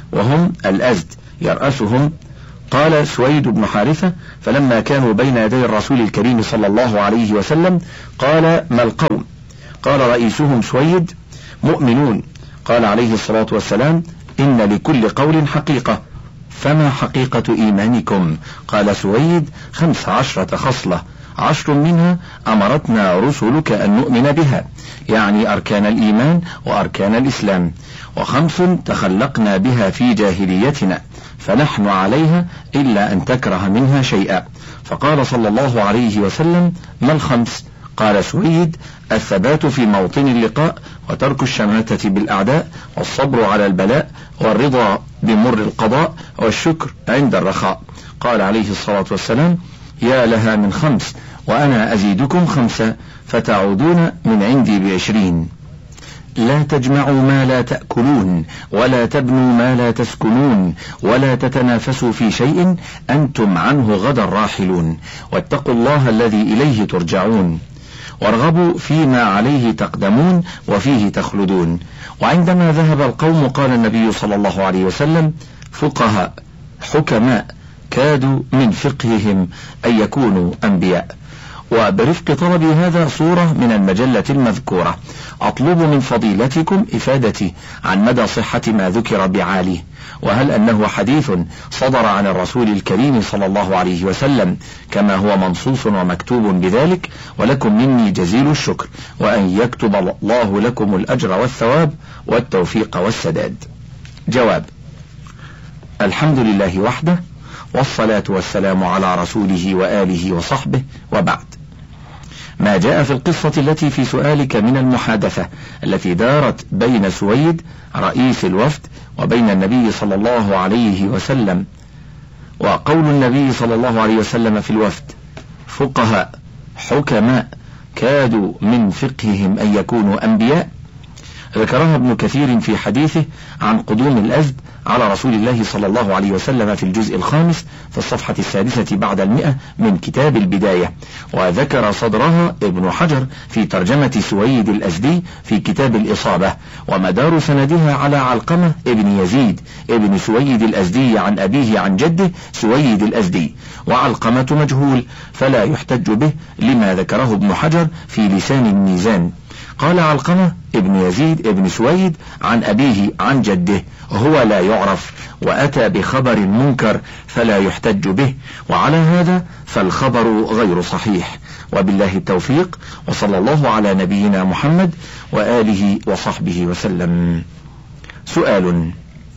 وهم الأزد يرأسهم. قال سويد بن حارثة: فلما كانوا بين يدي الرسول الكريم صلى الله عليه وسلم قال: ما القوم؟ قال رئيسهم سويد: مؤمنون. قال عليه الصلاة والسلام: إن لكل قول حقيقة، فما حقيقة إيمانكم؟ قال سويد: 15 خصلة، 10 منها أمرتنا رسلك أن نؤمن بها، يعني أركان الإيمان وأركان الإسلام، و5 تخلقنا بها في جاهليتنا فنحن عليها إلا أن تكره منها شيئا. فقال صلى الله عليه وسلم: ما ال5؟ قال سويد: الثبات في موطن اللقاء، وترك الشماتة بالأعداء، والصبر على البلاء، والرضا بمر القضاء، والشكر عند الرخاء. قال عليه الصلاة والسلام: يا لها من 5، وأنا أزيدكم 5، فتعودون من عندي ب20. لا تجمعوا ما لا تأكلون، ولا تبنوا ما لا تسكنون، ولا تتنافسوا في شيء أنتم عنه غدا راحلون، واتقوا الله الذي إليه ترجعون، وارغبوا فيما عليه تقدمون وفيه تخلدون. وعندما ذهب القوم قال النبي صلى الله عليه وسلم: فقهاء حكماء كادوا من فقههم أن يكونوا أنبياء. وبرفق طلبي هذا صورة من المجلة المذكورة، أطلب من فضيلتكم إفادتي عن مدى صحة ما ذكر بعاليه، وهل أنه حديث صدر عن الرسول الكريم صلى الله عليه وسلم كما هو منصوص ومكتوب بذلك، ولكم مني جزيل الشكر، وأن يكتب الله لكم الأجر والثواب والتوفيق والسداد. جواب: الحمد لله وحده، والصلاة والسلام على رسوله وآله وصحبه، وبعد. ما جاء في القصة التي في سؤالك من المحادثة التي دارت بين سويد رئيس الوفد وبين النبي صلى الله عليه وسلم، وقول النبي صلى الله عليه وسلم في الوفد: فقهاء حكماء كادوا من فقههم أن يكونوا أنبياء، ذكرها ابن كثير في حديثه عن قدوم الأزد على رسول الله صلى الله عليه وسلم في الجزء 5 في الصفحة 6 بعد 100 من كتاب البداية، وذكر صدرها ابن حجر في ترجمة سويد الأزدي في كتاب الإصابة، ومدار سندها على علقمة ابن يزيد ابن سويد الأزدي عن أبيه عن جده سويد الأزدي، وعلقمة مجهول فلا يحتج به لما ذكره ابن حجر في لسان الميزان. قال علقمة ابن يزيد ابن سويد عن أبيه عن جده هو لا يعرف، وأتى بخبر منكر فلا يحتج به، وعلى هذا فالخبر غير صحيح. وبالله التوفيق، وصلى الله على نبينا محمد وآله وصحبه وسلم. سؤال: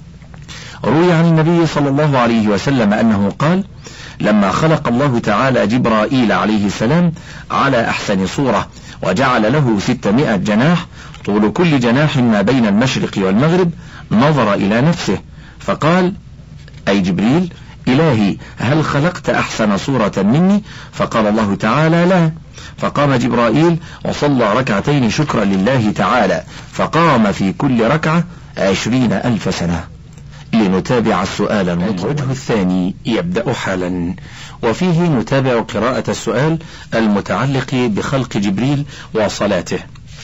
روي عن النبي صلى الله عليه وسلم أنه قال: لما خلق الله تعالى جبرائيل عليه السلام على أحسن صورة وجعل له 600 جناح، طول كل جناح ما بين المشرق والمغرب، نظر إلى نفسه فقال: أي جبريل، إلهي هل خلقت أحسن صورة مني؟ فقال الله تعالى: لا. فقام جبرائيل وصلى ركعتين شكرا لله تعالى، فقام في كل ركعة 20,000 سنة. لنتابع السؤال المطلوب. الوجه الثاني يبدأ حالا، وفيه نتابع قراءة السؤال المتعلق بخلق جبريل وصلاته.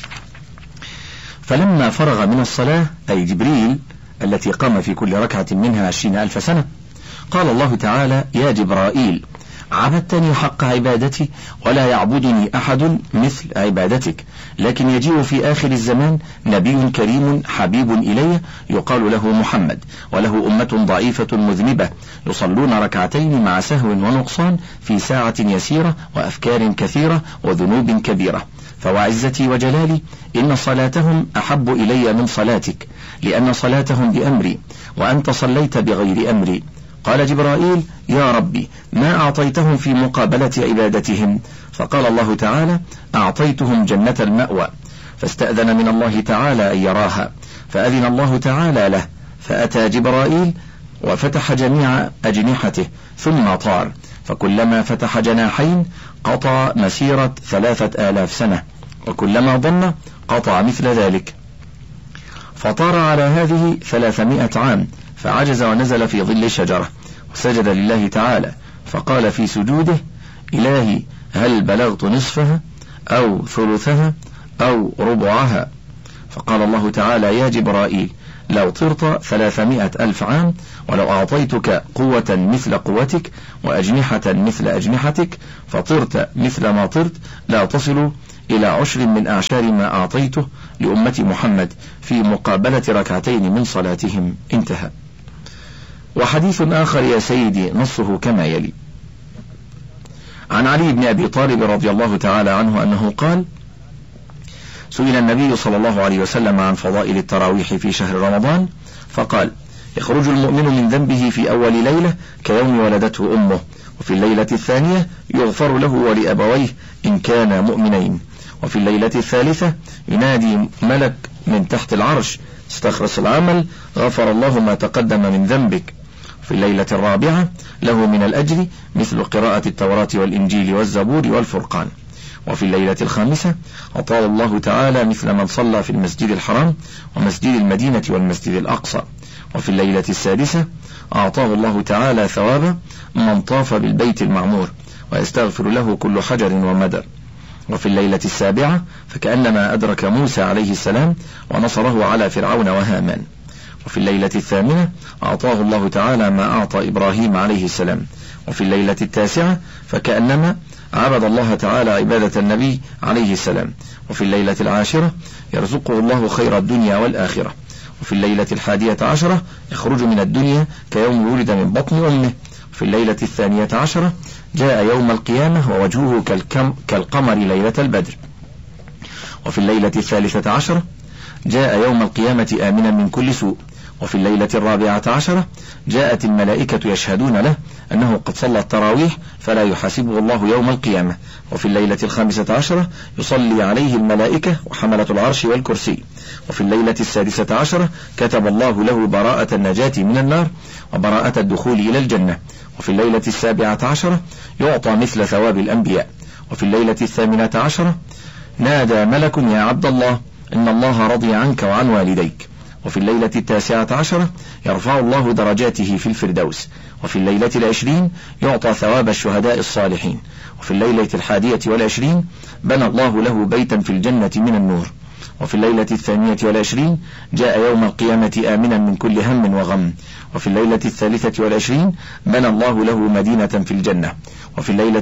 فلما فرغ من الصلاة، أي جبريل التي قام في كل ركعة منها 20,000 سنة، قال الله تعالى: يا جبرائيل، عبدتني حق عبادتي، ولا يعبدني أحد مثل عبادتك، لكن يجيء في آخر الزمان نبي كريم حبيب إلي يقال له محمد، وله أمة ضعيفة مذنبة يصلون ركعتين مع سهو ونقصان في ساعة يسيرة وأفكار كثيرة وذنوب كبيرة، فوعزتي وجلالي إن صلاتهم أحب إلي من صلاتك، لأن صلاتهم بأمري، وأنت صليت بغير أمري. قال جبرائيل: يا ربي، ما أعطيتهم في مقابلة عبادتهم؟ فقال الله تعالى: أعطيتهم جنة المأوى. فاستأذن من الله تعالى أن يراها، فأذن الله تعالى له، فأتى جبرائيل وفتح جميع أجنحته ثم طار، فكلما فتح جناحين قطع مسيرة 3,000 سنة، وكلما ضن قطع مثل ذلك، فطار على هذه 300 عام، فعجز ونزل في ظل شجرة وسجد لله تعالى، فقال في سجوده: إلهي هل بلغت نصفها أو ثلثها أو ربعها؟ فقال الله تعالى: يا جبرائيل، لو طرت 300,000 عام، ولو أعطيتك قوة مثل قوتك وأجنحة مثل أجنحتك فطرت مثل ما طرت لا تصل إلى 10 من أعشار ما أعطيته لأمة محمد في مقابلة ركعتين من صلاتهم. انتهى. وحديث آخر يا سيدي نصه كما يلي: عن علي بن أبي طالب رضي الله تعالى عنه أنه قال: سئل النبي صلى الله عليه وسلم عن فضائل التراويح في شهر رمضان فقال: يخرج المؤمن من ذنبه في أول ليلة كيوم ولدته أمه، وفي الليلة الثانية يغفر له ولأبويه إن كانا مؤمنين، وفي الليلة الثالثة ينادي ملك من تحت العرش: استخلص العمل غفر الله ما تقدم من ذنبك. في الليلة الرابعة له من الأجر مثل قراءة التوراة والإنجيل والزبور والفرقان. وفي الليلة الخامسة أطال الله تعالى مثل من صلى في المسجد الحرام ومسجد المدينة والمسجد الأقصى. وفي الليلة السادسة أعطاه الله تعالى ثواب من طاف بالبيت المعمور ويستغفر له كل حجر ومدر. وفي الليلة السابعة فكأنما أدرك موسى عليه السلام ونصره على فرعون وهامان. وفي الليلة الثامنة أعطاه الله تعالى ما أعطى إبراهيم عليه السلام. وفي الليلة التاسعة فكأنما عبد الله تعالى عبادة النبي عليه السلام. وفي الليلة العاشرة يرزقه الله خير الدنيا والآخرة. وفي الليلة 11 يخرج من الدنيا كيوم ولد من بطن أمه. في الليلة 12 جاء يوم القيامة ووجهه كالقمر ليلة البدر. وفي الليلة 13 جاء يوم القيامة آمنا من كل سوء. وفي الليلة 14 جاءت الملائكة يشهدون له أنه قد صلى التراويح فلا يحاسبه الله يوم القيامة. وفي الليلة 15 يصلي عليه الملائكة وحملة العرش والكرسي. وفي الليلة 16 كتب الله له براءة النجاة من النار وبراءة الدخول إلى الجنة. وفي الليلة 17 يعطى مثل ثواب الأنبياء. وفي الليلة 18 نادى ملك: يا عبد الله إن الله رضي عنك وعن والديك. وفي الليلة 19 يرفع الله درجاته في الفردوس. وفي الليلة 20 يعطى ثواب الشهداء الصالحين. وفي الليلة 21 بنى الله له بيتا في الجنة من النور. وفي الليلة 22 جاء يوم القيامة آمنا من كل هم وغم. وفي الليلة 23 بنى الله له مدينة في الجنة. وفي الليلة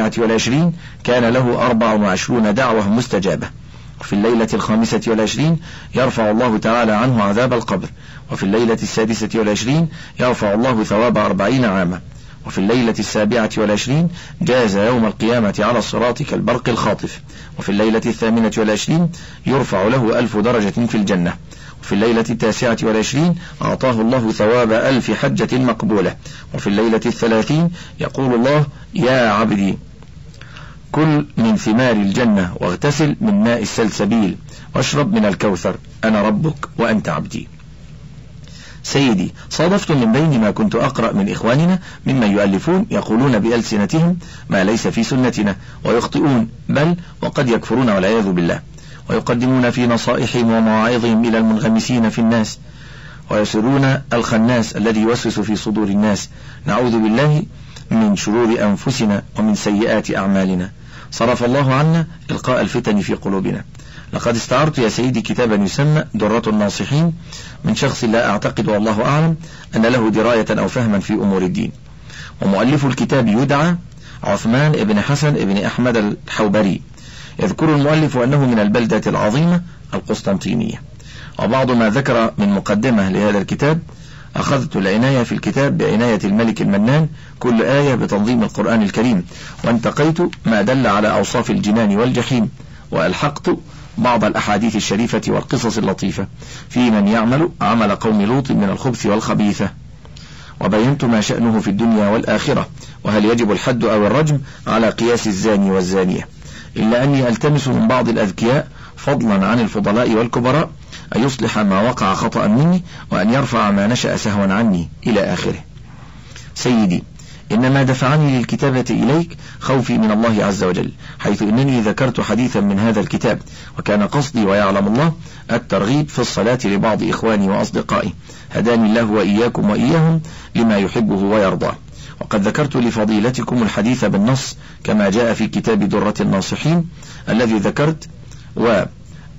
24 كان له 24 دعوة مستجابة. وفي الليلة 25 يرفع الله تعالى عنه عذاب القبر. وفي الليلة 26 يرفع الله ثواب 40 عاما. وفي الليلة 27 جاز يوم القيامة على الصراط كالبرق الخاطف. وفي الليلة 28 يرفع له 1000 درجة في الجنة. وفي الليلة 29 أعطاه الله ثواب 1000 حجة مقبولة. وفي الليلة 30 يقول الله: يا عبدي كل من ثمار الجنة واغتسل من ماء السلسبيل واشرب من الكوثر، أنا ربك وأنت عبدي. سيدي، صادفت من بين ما كنت أقرأ من إخواننا ممن يؤلفون يقولون بألسنتهم ما ليس في سنتنا ويخطئون، بل وقد يكفرون والعياذ بالله، ويقدمون في نصائحهم ومواعظهم إلى المنغمسين في الناس ويسرون الخناس الذي يوسوس في صدور الناس. نعوذ بالله من شرور أنفسنا ومن سيئات أعمالنا. صرف الله عنا إلقاء الفتن في قلوبنا. لقد استعرت يا سيدي كتابا يسمى درة الناصحين من شخص لا أعتقد والله أعلم أن له دراية أو فهما في أمور الدين، ومؤلف الكتاب يدعى عثمان بن حسن بن أحمد الحوبري. يذكر المؤلف أنه من البلدة العظيمة القسطنطينية. وبعض ما ذكر من مقدمة لهذا الكتاب: أخذت العناية في الكتاب بعناية الملك المنان كل آية بتنظيم القرآن الكريم، وانتقيت ما دل على أوصاف الجنان والجحيم، وألحقت بعض الأحاديث الشريفة والقصص اللطيفة في من يعمل عمل قوم لوط من الخبث والخبيثة، وبينت ما شأنه في الدنيا والآخرة، وهل يجب الحد أو الرجم على قياس الزاني والزانية، إلا أني ألتمس من بعض الأذكياء فضلا عن الفضلاء والكبراء أن يصلح ما وقع خطأ مني وأن يرفع ما نشأ سهوا عني إلى آخره. سيدي، إنما دفعني للكتابة إليك خوفي من الله عز وجل، حيث إنني ذكرت حديثا من هذا الكتاب، وكان قصدي ويعلم الله الترغيب في الصلاة لبعض إخواني وأصدقائي، هداني الله وإياكم وإياهم لما يحبه ويرضاه. وقد ذكرت لفضيلتكم الحديث بالنص كما جاء في كتاب درة الناصحين الذي ذكرت،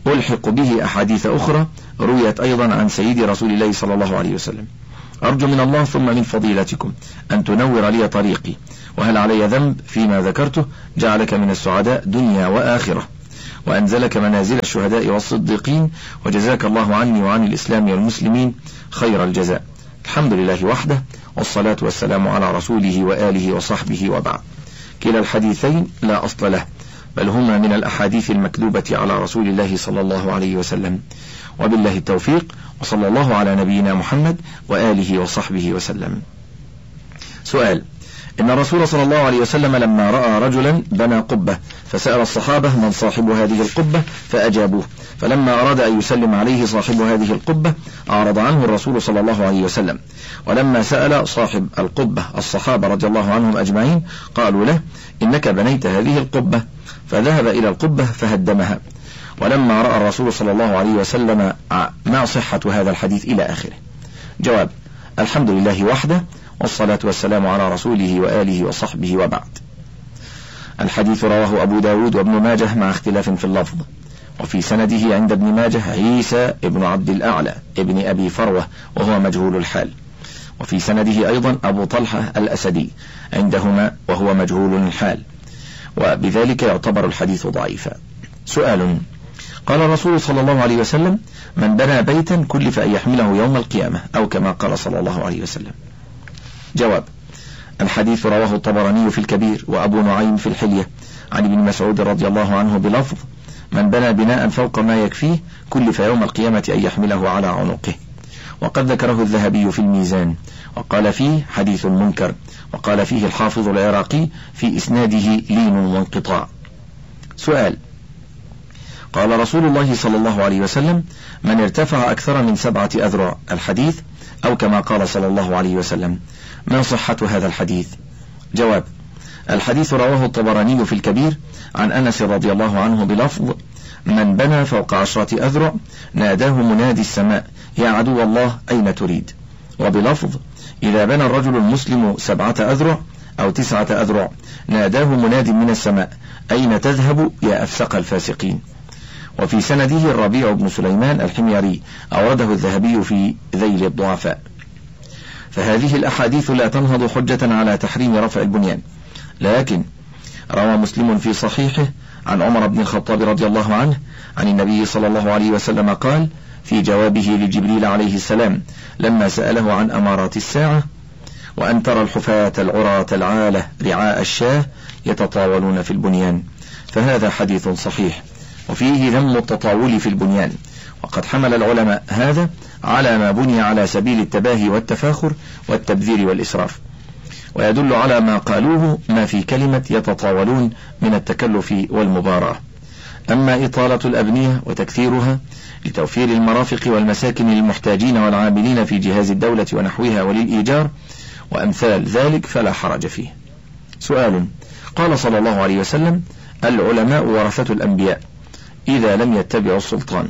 ألحق به أحاديث أخرى رويت أيضا عن سيد رسول الله صلى الله عليه وسلم. أرجو من الله ثم من فضيلتكم أن تنور لي طريقي، وهل علي ذنب فيما ذكرته؟ جعلك من السعداء دنيا وآخرة، وأنزلك منازل الشهداء والصديقين، وجزاك الله عني وعن الإسلام والمسلمين خير الجزاء. الحمد لله وحده، والصلاة والسلام على رسوله وآله وصحبه، وبعد. كلا الحديثين لا أصل له، بل هما من الأحاديث المكذوبة على رسول الله صلى الله عليه وسلم، وبالله التوفيق، وصلى الله على نبينا محمد وآله وصحبه وسلم. سؤال: إن الرسول صلى الله عليه وسلم لما رأى رجلا بنى قبة فسأل الصحابة من صاحب هذه القبة فأجابوه، فلما أراد أن يسلم عليه صاحب هذه القبة أعرض عنه الرسول صلى الله عليه وسلم، ولما سأل صاحب القبة الصحابة رضي الله عنهم أجمعين قالوا له: إنك بنيت هذه القبة، فذهب إلى القبة فهدمها. ولما رأى الرسول صلى الله عليه وسلم ما صحة هذا الحديث إلى آخره. جواب: الحمد لله وحده، والصلاة والسلام على رسوله وآله وصحبه، وبعد. الحديث رواه أبو داود وابن ماجه مع اختلاف في اللفظ، وفي سنده عند ابن ماجه عيسى ابن عبد الأعلى ابن أبي فروة وهو مجهول الحال، وفي سنده أيضا أبو طلحة الأسدي عندهما وهو مجهول الحال، وبذلك يعتبر الحديث ضعيفا. سؤال: قال الرسول صلى الله عليه وسلم: من بنى بيتا كلف أن يحمله يوم القيامة، أو كما قال صلى الله عليه وسلم. جواب: الحديث رواه الطبراني في الكبير وأبو نعيم في الحلية عن ابن مسعود رضي الله عنه بلفظ: من بنى بناء فوق ما يكفيه كلف يوم القيامة أن يحمله على عنقه. وقد ذكره الذهبي في الميزان وقال فيه حديث منكر، وقال فيه الحافظ العراقي في إسناده لين وانقطاع. سؤال: قال رسول الله صلى الله عليه وسلم: من ارتفع أكثر من 7 أذرع، الحديث، أو كما قال صلى الله عليه وسلم. ما صحة هذا الحديث؟ جواب: الحديث رواه الطبراني في الكبير عن أنس رضي الله عنه بلفظ: من بنى فوق 10 أذرع ناداه منادي السماء: يا عدو الله أين تريد؟ وبلفظ: إذا بنى الرجل المسلم 7 أذرع أو 9 أذرع ناداه مناد من السماء: أين تذهب يا أفسق الفاسقين؟ وفي سنده الربيع بن سليمان الحميري أورده الذهبي في ذيل الضعفاء. فهذه الأحاديث لا تنهض حجة على تحريم رفع البنيان، لكن روى مسلم في صحيحه عن عمر بن الخطاب رضي الله عنه عن النبي صلى الله عليه وسلم قال في جوابه لجبريل عليه السلام لما سأله عن أمارات الساعة: وأن ترى الحفاة العراة العالة رعاء الشاه يتطاولون في البنيان. فهذا حديث صحيح وفيه ذم التطاول في البنيان، وقد حمل العلماء هذا على ما بني على سبيل التباهي والتفاخر والتبذير والإسراف، ويدل على ما قالوه ما في كلمة يتطاولون من التكلف والمباراة. أما إطالة الأبنية وتكثيرها لتوفير المرافق والمساكن للمحتاجين والعاملين في جهاز الدولة ونحوها وللإيجار وأمثال ذلك فلا حرج فيه. سؤال: قال صلى الله عليه وسلم: العلماء ورثة الأنبياء إذا لم يتبعوا السلطان،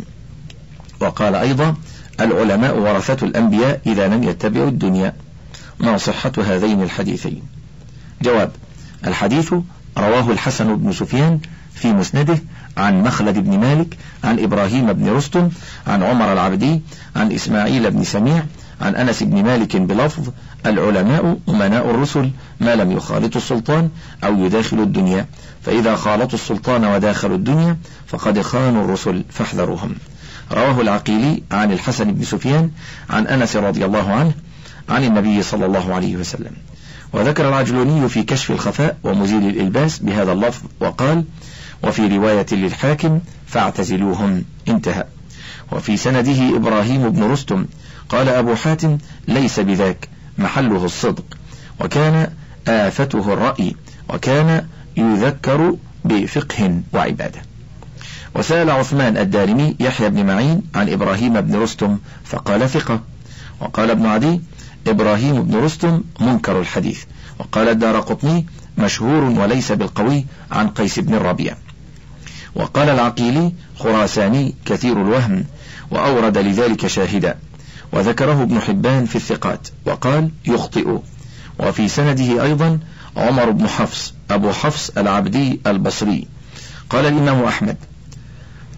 وقال أيضا: العلماء ورثة الأنبياء إذا لم يتبعوا الدنيا. ما صحة هذين الحديثين؟ جواب: الحديث رواه الحسن بن سفيان في مسنده عن مخلد بن مالك عن إبراهيم بن رستم عن عمر العبدي عن إسماعيل بن سميع عن أنس بن مالك بلفظ: العلماء أمناء الرسل ما لم يخالطوا السلطان أو يداخلوا الدنيا، فإذا خالطوا السلطان وداخلوا الدنيا فقد خانوا الرسل فاحذروهم. رواه العقيلي عن الحسن بن سفيان عن أنس رضي الله عنه عن النبي صلى الله عليه وسلم. وذكر العجلوني في كشف الخفاء ومزيل الإلباس بهذا اللفظ وقال: وفي رواية للحاكم: فاعتزلوهم، انتهى. وفي سنده إبراهيم بن رستم قال أبو حاتم: ليس بذاك، محله الصدق، وكان آفته الرأي، وكان يذكر بفقه وعبادة. وسأل عثمان الدارمي يحيى بن معين عن إبراهيم بن رستم فقال: ثقة. وقال ابن عدي: إبراهيم بن رستم منكر الحديث. وقال الدارقطني: مشهور وليس بالقوي عن قيس بن الربيع. وقال العقيلي: خراساني كثير الوهم، وأورد لذلك شاهدا. وذكره ابن حبان في الثقات وقال: يخطئ. وفي سنده أيضا عمر بن حفص أبو حفص العبدي البصري. قال الإمام أحمد: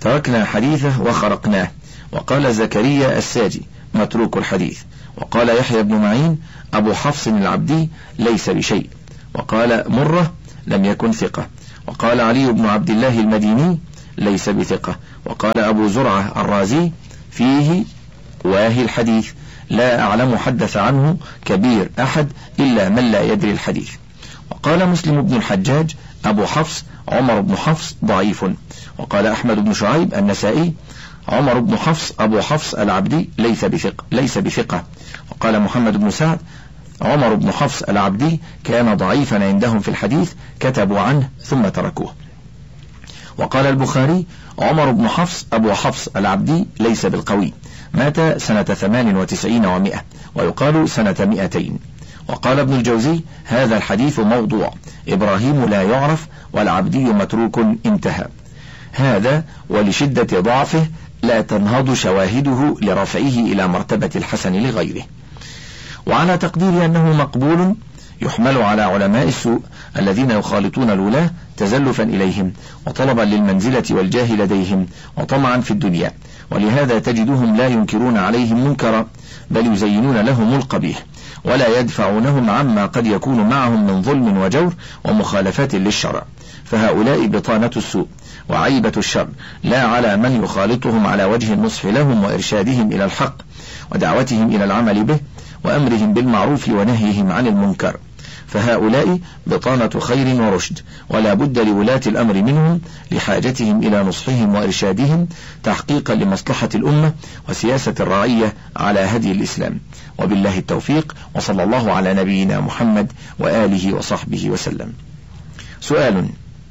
تركنا حديثه وخرقناه. وقال زكريا الساجي متروك الحديث. وقال يحيى بن معين أبو حفص العبدي ليس بشيء. وقال مرة لم يكن ثقة. وقال علي بن عبد الله المديني ليس بثقة. وقال أبو زرعة الرازي فيه واهي الحديث، لا أعلم حدث عنه كبير أحد إلا من لا يدري الحديث. وقال مسلم بن الحجاج أبو حفص عمر بن حفص ضعيف. وقال أحمد بن شعيب النسائي عمر بن حفص أبو حفص العبدي ليس بثقة. وقال محمد بن سعد عمر بن حفص العبدي كان ضعيفا عندهم في الحديث، كتبوا عنه ثم تركوه. وقال البخاري عمر بن حفص أبو حفص العبدي ليس بالقوي، مات سنة 98 و100 ويقال سنة 200. وقال ابن الجوزي هذا الحديث موضوع، إبراهيم لا يعرف والعبدي متروك، انتهى. هذا ولشدة ضعفه لا تنهض شواهده لرفعه إلى مرتبة الحسن لغيره. وعلى تقدير أنه مقبول يحمل على علماء السوء الذين يخالطون الولاة تزلفا إليهم وطلبا للمنزلة والجاه لديهم وطمعا في الدنيا، ولهذا تجدهم لا ينكرون عليهم منكرا بل يزينون لهم القبيح ولا يدفعونهم عما قد يكون معهم من ظلم وجور ومخالفات للشرع. فهؤلاء بطانة السوء وعيبة الشر، لا على من يخالطهم على وجه النصح لهم وإرشادهم إلى الحق ودعوتهم إلى العمل به وأمرهم بالمعروف ونهيهم عن المنكر. فهؤلاء بطانة خير ورشد، ولا بد لولاة الأمر منهم لحاجتهم إلى نصحهم وإرشادهم تحقيقا لمصلحة الأمة وسياسة الرعية على هدي الإسلام. وبالله التوفيق، وصلى الله على نبينا محمد وآله وصحبه وسلم. سؤال: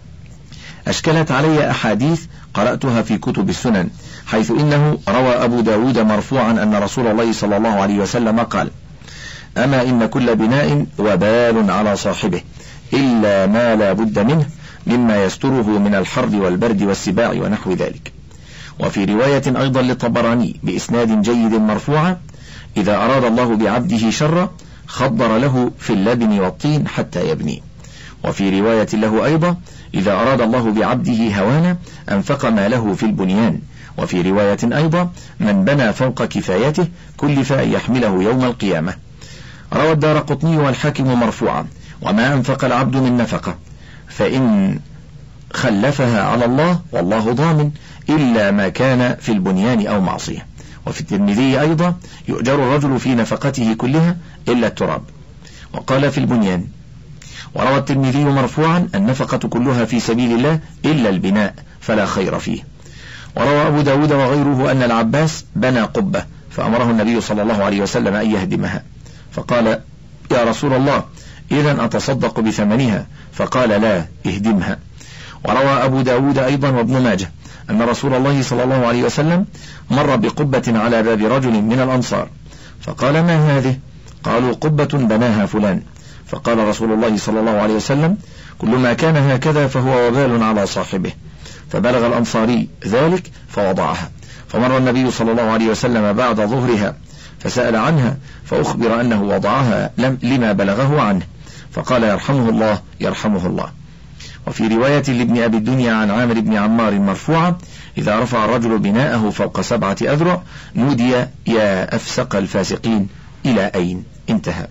أشكلت علي أحاديث قرأتها في كتب السنن حيث إنه روى أبو داود مرفوعا أن رسول الله صلى الله عليه وسلم قال: أما إن كل بناء وبال على صاحبه إلا ما لا بد منه مما يستره من الحر والبرد والسباع ونحو ذلك. وفي رواية أيضا للطبراني بإسناد جيد مرفوعا: إذا أراد الله بعبده شرا خضر له في اللبن والطين حتى يبني. وفي رواية له أيضا: إذا أراد الله بعبده هوانا أنفق ما له في البنيان. وفي رواية أيضا: من بنى فوق كفايته كلف أن يحمله يوم القيامة. روى الدارقطني والحاكم مرفوعا: وما أنفق العبد من نفقة فإن خلفها على الله والله ضامن إلا ما كان في البنيان أو معصية. وفي الترمذي أيضا: يؤجر الرجل في نفقته كلها إلا التراب. وقال في البنيان. وروى الترمذي مرفوعا: النفقة كلها في سبيل الله إلا البناء فلا خير فيه. وروى أبو داود وغيره أن العباس بنى قبة فأمره النبي صلى الله عليه وسلم أن يهدمها، فقال: يا رسول الله إذن أتصدق بثمنها؟ فقال: لا، اهدمها. وروى أبو داود أيضا وابن ماجه أن رسول الله صلى الله عليه وسلم مر بقبة على باب رجل من الأنصار فقال: ما هذه؟ قالوا: قبة بناها فلان. فقال رسول الله صلى الله عليه وسلم: كل ما كان هكذا فهو وبال على صاحبه. فبلغ الأنصاري ذلك فوضعها. فمر النبي صلى الله عليه وسلم بعد ظهرها فسأل عنها فأخبر أنه وضعها لما بلغه عنه، فقال: يرحمه الله يرحمه الله. وفي رواية لابن أبي الدنيا عن عامر بن عمار مرفوعة: إذا رفع الرجل بناءه فوق 7 أذرع نودي يا أفسق الفاسقين إلى أين؟ انتهى.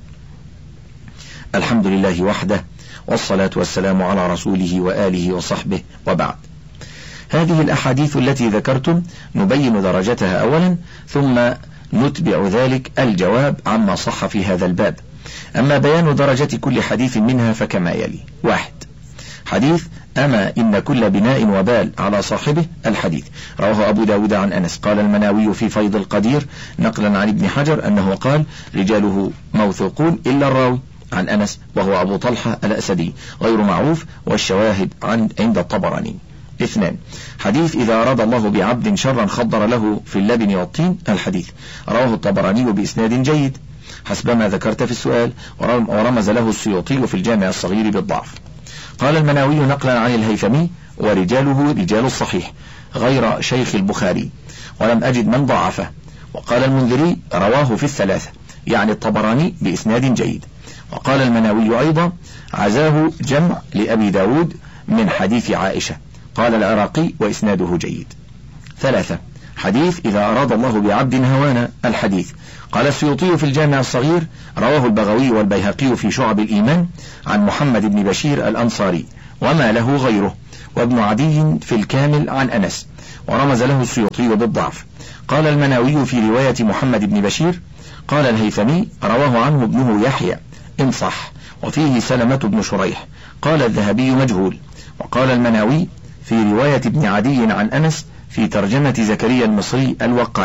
الحمد لله وحده، والصلاة والسلام على رسوله وآله وصحبه، وبعد. هذه الأحاديث التي ذكرتم نبين درجتها أولا، ثم نتبع ذلك الجواب عما صح في هذا الباب. أما بيان درجة كل حديث منها فكما يلي: 1. حديث أما إن كل بناء وبال على صاحبه. الحديث رواه أبو داود عن أنس. قال المناوي في فيض القدير نقلا عن ابن حجر أنه قال: رجاله موثوقون إلا الراوي عن أنس وهو أبو طلحة الأسدي غير معروف، والشواهد عند الطبراني. 2. حديث إذا أراد الله بعبد شرا خضر له في اللبن والطين. الحديث رواه الطبراني بإسناد جيد حسب ما ذكرت في السؤال، ورمز له السيوطي في الجامع الصغير بالضعف. قال المناوي نقلا عن الهيثمي: ورجاله رجال الصحيح غير شيخ البخاري، ولم أجد من ضعفه. وقال المنذري: رواه في 3 يعني الطبراني بإسناد جيد. وقال المناوي أيضا: عزاه جمع لأبي داود من حديث عائشة. قال العراقي: وإسناده جيد. 3. حديث إذا أراد الله بعبد هوانا الحديث. قال السيوطي في الجامع الصغير: رواه البغوي والبيهقي في شعب الإيمان عن محمد بن بشير الأنصاري وما له غيره، وابن عدي في الكامل عن أنس، ورمز له السيوطي بالضعف. قال المناوي في رواية محمد بن بشير. قال الهيثمي: رواه عنه ابنه يحيى إن صح، وفيه سلمة بن شريح. قال الذهبي: مجهول. وقال المناوي في رواية ابن عدي عن أنس في ترجمة زكريا المصري الوقاع